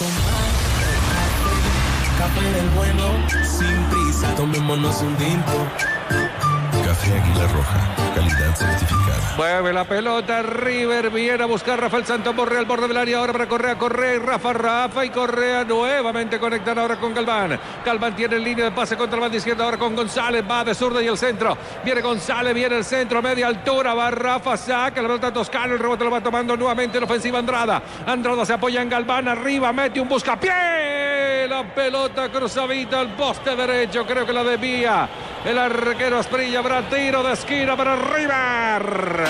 Café del bueno, sin prisa, tomémonos un tinto. Café Águila Roja, calidad certificada. Mueve la pelota, River viene a buscar Rafael Santomorre al borde del área ahora para Correa y Rafa y Correa nuevamente conectan ahora con Galván. Galván tiene en línea de pase contra la banda izquierda ahora con González, va de zurda y el centro. Viene González, viene el centro, media altura, va Rafa, saca la pelota Toscano, el rebote lo va tomando nuevamente en ofensiva Andrada se apoya en Galván, arriba, mete un buscapié. La pelota cruzadita al poste derecho, creo que la desvía el arquero Asprilla. Habrá tiro de esquina para River.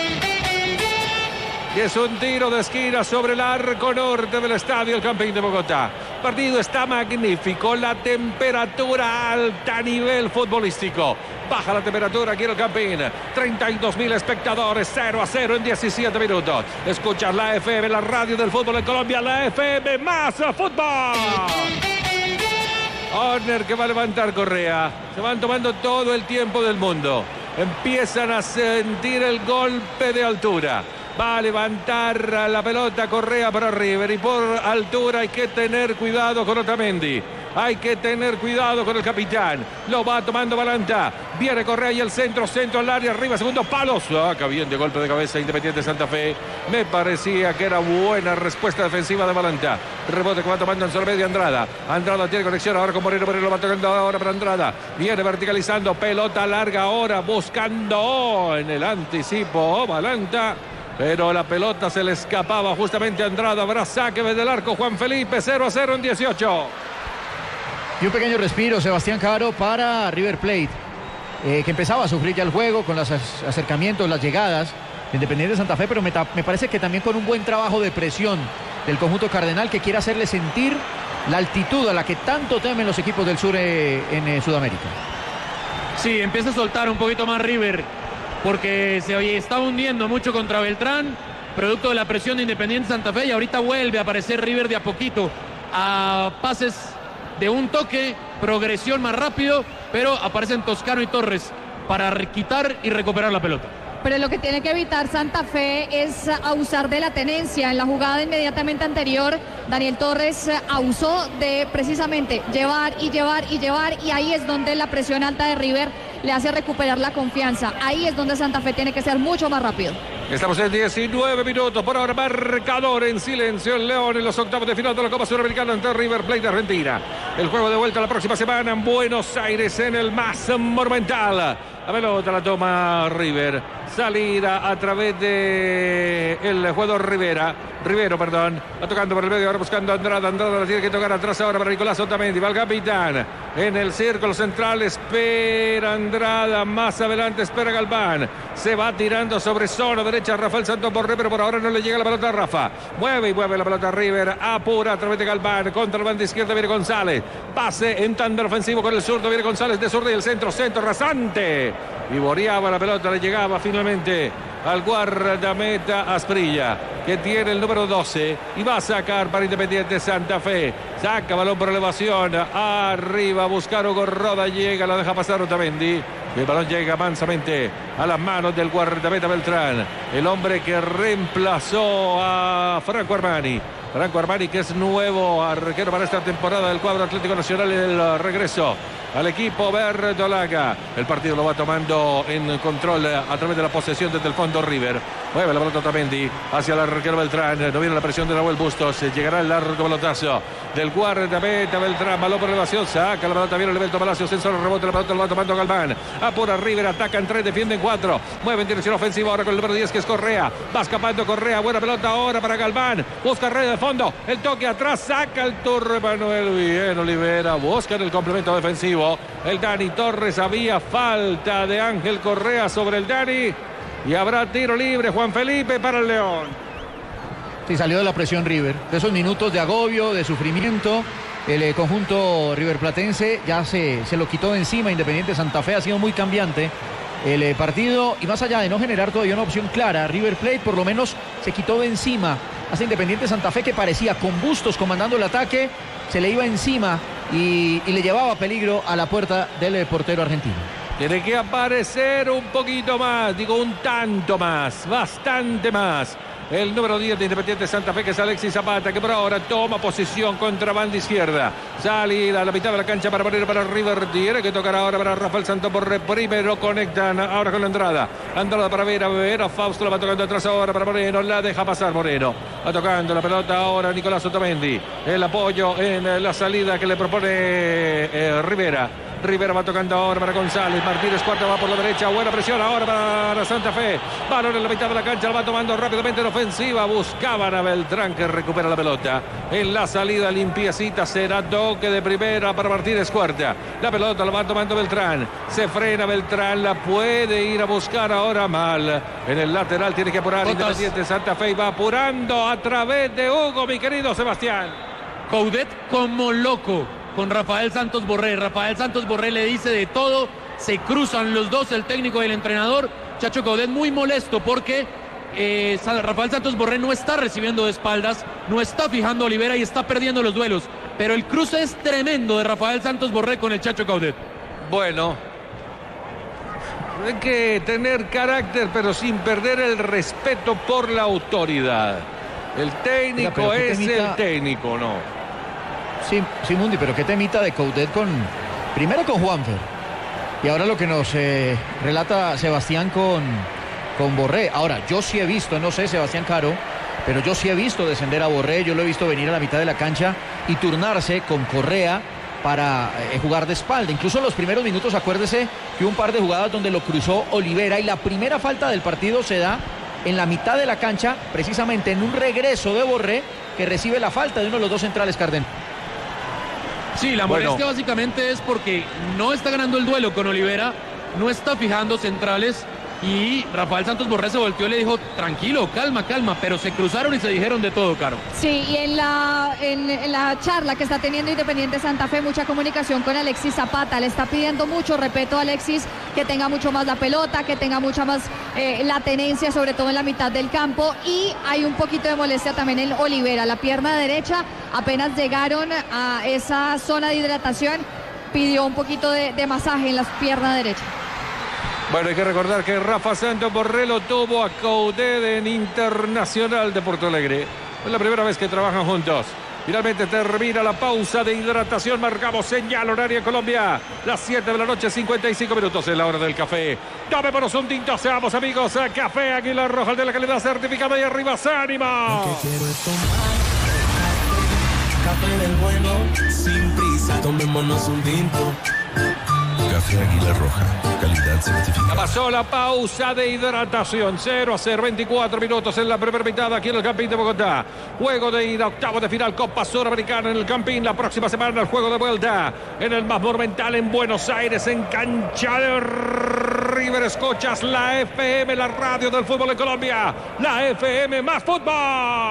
Y es un tiro de esquina sobre el arco norte del estadio El Campín de Bogotá. El partido está magnífico, la temperatura alta a nivel futbolístico. Baja la temperatura aquí en El Campín. 32.000 espectadores, 0-0 en 17 minutos. Escuchas la FM, la radio del fútbol en Colombia, la FM más fútbol. Corner que va a levantar Correa. Se van tomando todo el tiempo del mundo. Empiezan a sentir el golpe de altura. Va a levantar la pelota Correa para River. Y por altura hay que tener cuidado con Otamendi. Hay que tener cuidado con el capitán. Lo va tomando Valenta. Viene Correa y el centro al área. Arriba, segundo palo. Saca bien de golpe de cabeza Independiente Santa Fe. Me parecía que era buena respuesta defensiva de Valenta. Rebote que va tomando en zona media Andrada. Andrada tiene conexión ahora con Moreno. Moreno lo va tocando ahora para Andrada. Viene verticalizando. Pelota larga ahora. Buscando en el anticipo Valenta. Pero la pelota se le escapaba justamente a Andrada. Habrá saque desde el arco Juan Felipe. 0-0 en 18. Y un pequeño respiro, Sebastián Caro, para River Plate, que empezaba a sufrir ya el juego con los acercamientos, las llegadas de Independiente Santa Fe, pero me parece que también con un buen trabajo de presión del conjunto cardenal, que quiere hacerle sentir la altitud a la que tanto temen los equipos del sur en Sudamérica. Sí, empieza a soltar un poquito más River, porque se estaba hundiendo mucho contra Beltrán, producto de la presión de Independiente Santa Fe, y ahorita vuelve a aparecer River de a poquito, a pases de un toque, progresión más rápido, pero aparecen Toscano y Torres para quitar y recuperar la pelota. Pero lo que tiene que evitar Santa Fe es abusar de la tenencia. En la jugada inmediatamente anterior, Daniel Torres abusó de precisamente llevar, y ahí es donde la presión alta de River le hace recuperar la confianza. Ahí es donde Santa Fe tiene que ser mucho más rápido. Estamos en 19 minutos, por ahora marcador en silencio el León en los octavos de final de la Copa Sudamericana ante River Plate de Argentina. El juego de vuelta la próxima semana en Buenos Aires en el más monumental. La pelota la toma River. Salida a través de el jugador Rivero, va tocando por el medio, ahora buscando a Andrada. Andrada la tiene que tocar atrás ahora para Nicolás Otamendi. Va el capitán. en el círculo central. Espera Andrada, más adelante espera Galván. Se va tirando sobre zona derecha Rafael Santos Borré, pero por ahora no le llega la pelota a Rafa. Mueve la pelota a River. Apura a través de Galván. Contra el banda izquierda viene González. Pase en tándem ofensivo con el zurdo. Viene González de zurdo y el centro rasante. Y boreaba la pelota, le llegaba finalmente al guardameta Asprilla, que tiene el número 12 y va a sacar para Independiente Santa Fe. Saca balón por elevación, arriba a buscar Hugo Roda, llega, la deja pasar Otamendi. El balón llega mansamente a las manos del guardameta Beltrán, el hombre que reemplazó a Franco Armani. Franco Armani, que es nuevo arquero para esta temporada del cuadro Atlético Nacional, en el regreso al equipo verdolaga. El partido lo va tomando en control a través de la posesión desde el fondo River. Mueve la pelota Otamendi hacia el arquero Beltrán. No viene la presión de Nahuel Bustos. Llegará el largo pelotazo del guardameta Beltrán. Balón por elevación. Saca la pelota. Viene el Alberto Palacios. En solo rebote. La pelota lo va tomando Galván. Apura River. Atacan 3. Defienden 4. Mueve en dirección ofensiva ahora con el número 10, que es Correa. Va escapando Correa. Buena pelota ahora para Galván. Busca Rey de fondo. El toque atrás. Saca el Turre Manuel. Bien Olivera. Busca el complemento defensivo. El Dani Torres. Había falta de Ángel Correa sobre el Dani. Y habrá tiro libre, Juan Felipe, para el León. Sí, salió de la presión River. De esos minutos de agobio, de sufrimiento, el conjunto riverplatense ya se lo quitó de encima. Independiente Santa Fe ha sido muy cambiante el partido. Y más allá de no generar todavía una opción clara, River Plate por lo menos se quitó de encima. Hace Independiente Santa Fe, que parecía con Bustos comandando el ataque, se le iba encima y le llevaba peligro a la puerta del portero argentino. Tiene que aparecer un poquito más, digo un tanto más, bastante más. El número 10 de Independiente Santa Fe, que es Alexis Zapata, que por ahora toma posición contra banda izquierda. Salida a la mitad de la cancha para poner para River. Tiene que tocar ahora para Rafael Santos Borré. Primero conectan ahora con la entrada. Andrada para Vera. Fausto la va tocando atrás ahora para Moreno. La deja pasar Moreno. Va tocando la pelota ahora Nicolás Otamendi. El apoyo en la salida que le propone Rivera. Rivera va tocando ahora para González. Martínez Cuarta va por la derecha. Buena presión ahora para Santa Fe. Balón en la mitad de la cancha. La va tomando rápidamente en ofensiva. Buscaban a Beltrán, que recupera la pelota. En la salida limpiecita será toque de primera para Martínez Cuarta. La pelota la va tomando Beltrán. Se frena Beltrán. La puede ir a buscar ahora mal. En el lateral tiene que apurar Independiente Santa Fe. Y va apurando a través de Hugo, mi querido Sebastián. Coudet como loco con Rafael Santos Borré. Rafael Santos Borré le dice de todo. Se cruzan los dos, el técnico y el entrenador. Chacho Coudet muy molesto porque Rafael Santos Borré no está recibiendo de espaldas, no está fijando a Olivera y está perdiendo los duelos. Pero el cruce es tremendo de Rafael Santos Borré con el Chacho Coudet. Bueno, hay que tener carácter, pero sin perder el respeto por la autoridad. El técnico es el técnico, ¿no? Sí, Mundi, pero qué temita de Coudet primero con Juanfer y ahora lo que nos relata Sebastián con Borré. Ahora, yo sí he visto, no sé, Sebastián Caro, pero yo sí he visto descender a Borré. Yo lo he visto venir a la mitad de la cancha y turnarse con Correa para jugar de espalda. Incluso en los primeros minutos, acuérdese que hubo un par de jugadas donde lo cruzó Olivera y la primera falta del partido se da en la mitad de la cancha, precisamente en un regreso de Borré, que recibe la falta de uno de los dos centrales Carden. Sí, la molestia básicamente es porque no está ganando el duelo con Olivera, no está fijando centrales y Rafael Santos Borré se volteó y le dijo, tranquilo, calma, pero se cruzaron y se dijeron de todo, Caro. Sí, y en la charla que está teniendo Independiente Santa Fe, mucha comunicación con Alexis Zapata. Le está pidiendo mucho respeto a Alexis, que tenga mucho más la pelota, que tenga mucha más la tenencia, sobre todo en la mitad del campo. Y hay un poquito de molestia también en Olivera, la pierna derecha. Apenas llegaron a esa zona de hidratación, pidió un poquito de masaje en la pierna derecha. Bueno, hay que recordar que Rafa Santos Borré lo tuvo a Coudet en Internacional de Porto Alegre. Es la primera vez que trabajan juntos. Finalmente termina la pausa de hidratación. Marcamos señal horaria en Colombia. Las 7 de la noche, 55 minutos en la hora del café. Tomémonos un tinto, seamos amigos. Café Águila Roja, de la calidad certificada, y arriba ánimo. Lo que quiero es tomar café del bueno, sin prisa. Tomémonos un tinto. Café Águila Roja, calidad certificada. Ya pasó la pausa de hidratación. 0-0, 24 minutos en la primera mitad aquí en el Campín de Bogotá. Juego de ida, octavo de final, Copa Suramericana en el Campín. La próxima semana el juego de vuelta en el más monumental en Buenos Aires, en cancha de River. Escuchas la FM, la radio del fútbol en Colombia. La FM más fútbol.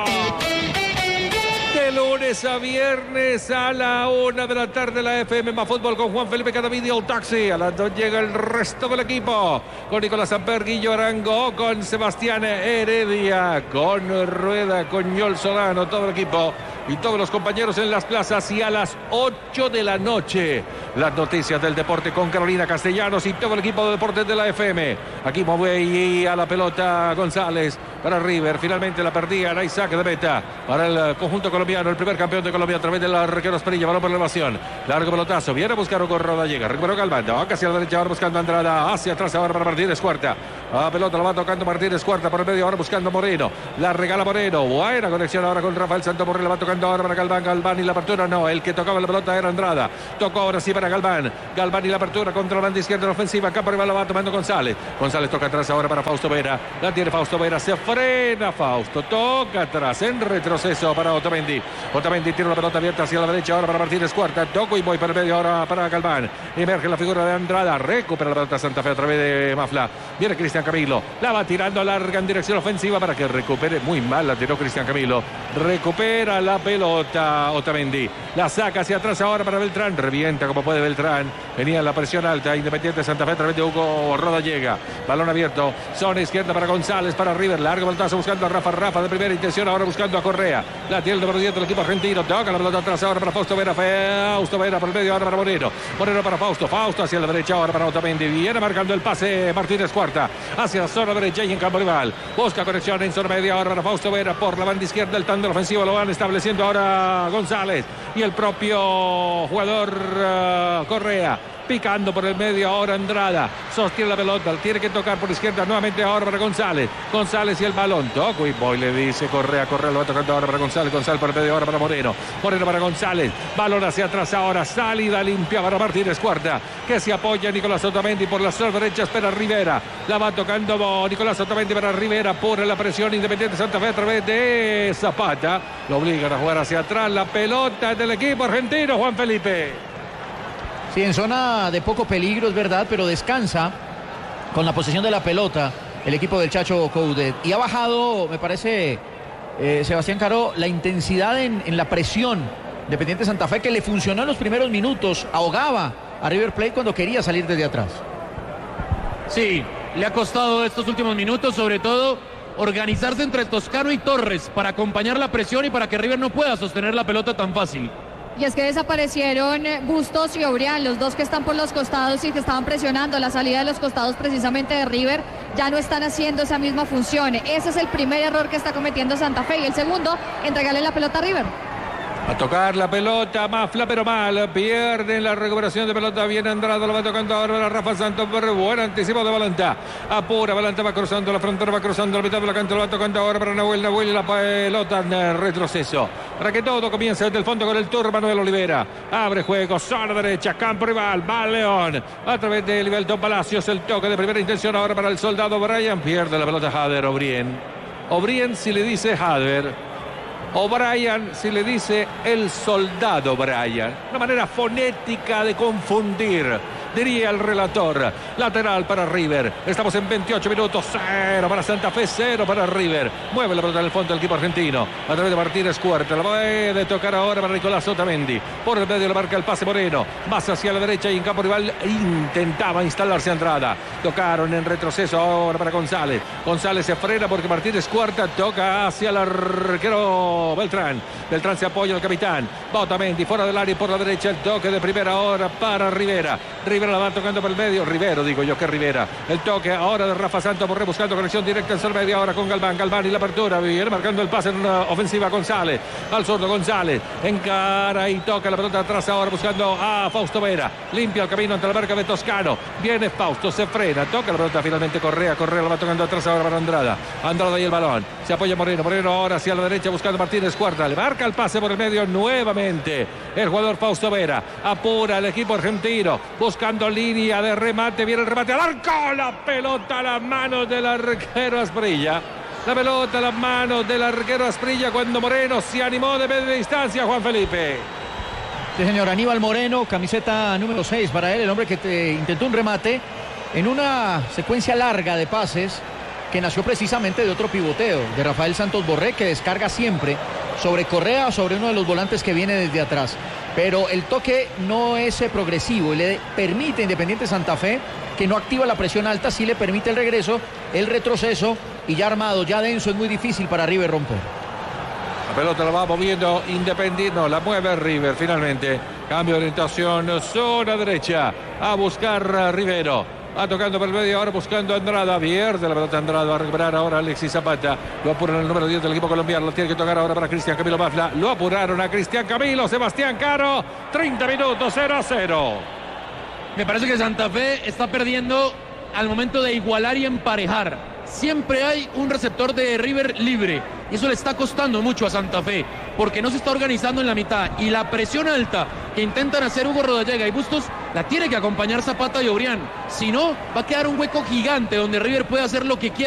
De lunes a viernes a la 1 de la tarde, la FM más fútbol con Juan Felipe Cadavid, el taxi. A las 2 llega el resto del equipo con Nicolás Samper, Guillo Arango, con Sebastián Heredia, con Rueda, con Ñol Solano, todo el equipo y todos los compañeros en las plazas. Y a las 8 de la noche, las noticias del deporte con Carolina Castellanos y todo el equipo de deportes de la FM. Aquí mueve a la pelota González para River. Finalmente la perdía, hay saque de meta para el conjunto colombiano, el primer campeón de Colombia a través del arquero Esperilla. Balón por elevación, largo pelotazo, viene a buscar Hugo Rodallega, recuperó Galván, acá hacia la derecha, ahora buscando Andrada, hacia atrás ahora para Martínez Cuarta. La pelota la va tocando Martínez Cuarta por el medio, ahora buscando Moreno, la regala Moreno, buena conexión ahora con Rafael Santomorri, la va tocando ahora para Galván y la apertura no, el que tocaba la pelota era Andrada, tocó ahora sí para Galván y la apertura contra la banda izquierda en la ofensiva, acá por arriba la va tomando González toca atrás ahora para Fausto Vera, la tiene Fausto Vera, se frena Fausto, toca atrás en retroceso para Otamendi tiene la pelota abierta hacia la derecha ahora para Martínez Cuarta, toco y voy para el medio ahora para Galván, emerge la figura de Andrada, recupera la pelota Santa Fe a través de Mafla, viene Cristian Camilo, la va tirando larga en dirección ofensiva para que recupere, muy mal la tiró Cristian Camilo, recupera la pelota Otamendi, la saca hacia atrás ahora para Beltrán, revienta como puede Beltrán, venía la presión alta, Independiente Santa Fe a través de Hugo Rodallega, balón abierto, zona izquierda para González, para River, largo pelotazo buscando a Rafa de primera intención, ahora buscando a Correa, la tiene el número 10 del equipo argentino, toca la pelota atrás ahora para Fausto Vera por el medio ahora para Moreno para Fausto hacia la derecha ahora para Otamendi, viene marcando el pase Martínez Cuarta, hacia la zona derecha y en campo rival, busca conexión en zona media ahora para Fausto Vera, por la banda izquierda el tándem ofensivo lo van estableciendo ahora González y el propio jugador Correa, picando por el medio ahora Andrada, sostiene la pelota, tiene que tocar por izquierda nuevamente ahora para González y el balón, toco y voy, le dice Correa lo va tocando ahora para González por el medio ahora para Moreno para González, balón hacia atrás ahora, salida limpia para Martínez Cuarta, que se apoya Nicolás Otamendi por la zona derecha, espera Rivera, la va tocando Nicolás Otamendi para Rivera, por la presión Independiente Santa Fe a través de Zapata, lo obligan a jugar hacia atrás, la pelota del equipo argentino, Juan Felipe. Sí, en zona de poco peligro, es verdad, pero descansa con la posesión de la pelota el equipo del Chacho Coudet. Y ha bajado, me parece, Sebastián Caro, la intensidad en la presión Independiente Santa Fe, que le funcionó en los primeros minutos, ahogaba a River Plate cuando quería salir desde atrás. Sí, le ha costado estos últimos minutos, sobre todo organizarse entre Toscano y Torres para acompañar la presión y para que River no pueda sostener la pelota tan fácil. Y es que desaparecieron Bustos y Obrián, los dos que están por los costados y que estaban presionando la salida de los costados precisamente de River, ya no están haciendo esa misma función. Ese es el primer error que está cometiendo Santa Fe y el segundo, entregarle la pelota a River. A tocar la pelota, Mafla, pero mal. Pierden la recuperación de pelota. Viene Andrada, lo va tocando ahora Rafa Santos. Buen anticipo de Balanta. Apura, Balanta va cruzando la frontera, va cruzando la mitad de la cancha. Lo va tocando ahora para Nahuel. La pelota en retroceso. Para que todo comience desde el fondo con el tour Manuel Olivera. Abre juego, zona derecha, campo rival. Va León. A través de Livelton Palacios. El toque de primera intención ahora para el soldado Brian. Pierde la pelota Hader, Obrien si le dice Hader. O'Brien si le dice el soldado Brian. Una manera fonética de confundir, diría el relator. Lateral para River. Estamos en 28 minutos. 0 para Santa Fe, 0 para River. Mueve la pelota en el fondo del equipo argentino. A través de Martínez Cuarta. La puede tocar ahora para Nicolás Otamendi. Por el medio le marca el pase Moreno. Más hacia la derecha y en campo rival intentaba instalarse Andrada. Tocaron en retroceso ahora para González. González se frena porque Martínez Cuarta toca hacia el arquero Beltrán se apoya al capitán. Va Otamendi fuera del área y por la derecha el toque de primera hora para Rivera. Rivera la va tocando por el medio. Rivera. El toque ahora de Rafa Santos Borré buscando conexión directa en zona media ahora con Galván y la apertura. Viene marcando el pase en una ofensiva González. Al zurdo González. Encara y toca la pelota atrás ahora buscando a Fausto Vera. Limpia el camino ante la marca de Toscano. Viene Fausto, se frena. Toca la pelota finalmente Correa la va tocando atrás ahora para Andrada y el balón. Se apoya Moreno ahora hacia la derecha buscando Martínez Cuarta. Le marca el pase por el medio nuevamente el jugador Fausto Vera. Apura el equipo argentino buscando buscando línea de remate, viene el remate al arco, la pelota a las manos del arquero Asprilla. La pelota a las manos del arquero Asprilla cuando Moreno se animó de media distancia, Juan Felipe. Sí, señor, Aníbal Moreno, camiseta número 6 para él, el hombre que intentó un remate en una secuencia larga de pases que nació precisamente de otro pivoteo, de Rafael Santos Borré, que descarga siempre sobre Correa, sobre uno de los volantes que viene desde atrás. Pero el toque no es progresivo y le permite a Independiente Santa Fe, que no activa la presión alta, sí le permite el regreso, el retroceso, y ya armado, ya denso, es muy difícil para River romper. La pelota la va moviendo Independiente, no, la mueve River finalmente. Cambio de orientación, zona derecha, a buscar a Rivero. Va tocando por el medio, ahora buscando a Andrada. Pierde la pelota Andrada, va a recuperar ahora Alexis Zapata. Lo apuran el número 10 del equipo colombiano. Lo tiene que tocar ahora para Cristian Camilo Mafla. Lo apuraron a Cristian Camilo. Sebastián Caro. 30 minutos, 0-0. Me parece que Santa Fe está perdiendo al momento de igualar y emparejar. Siempre hay un receptor de River libre. Y eso le está costando mucho a Santa Fe, porque no se está organizando en la mitad. Y la presión alta que intentan hacer Hugo Rodallega y Bustos la tiene que acompañar Zapata y Obrián. Si no, va a quedar un hueco gigante donde River puede hacer lo que quiera.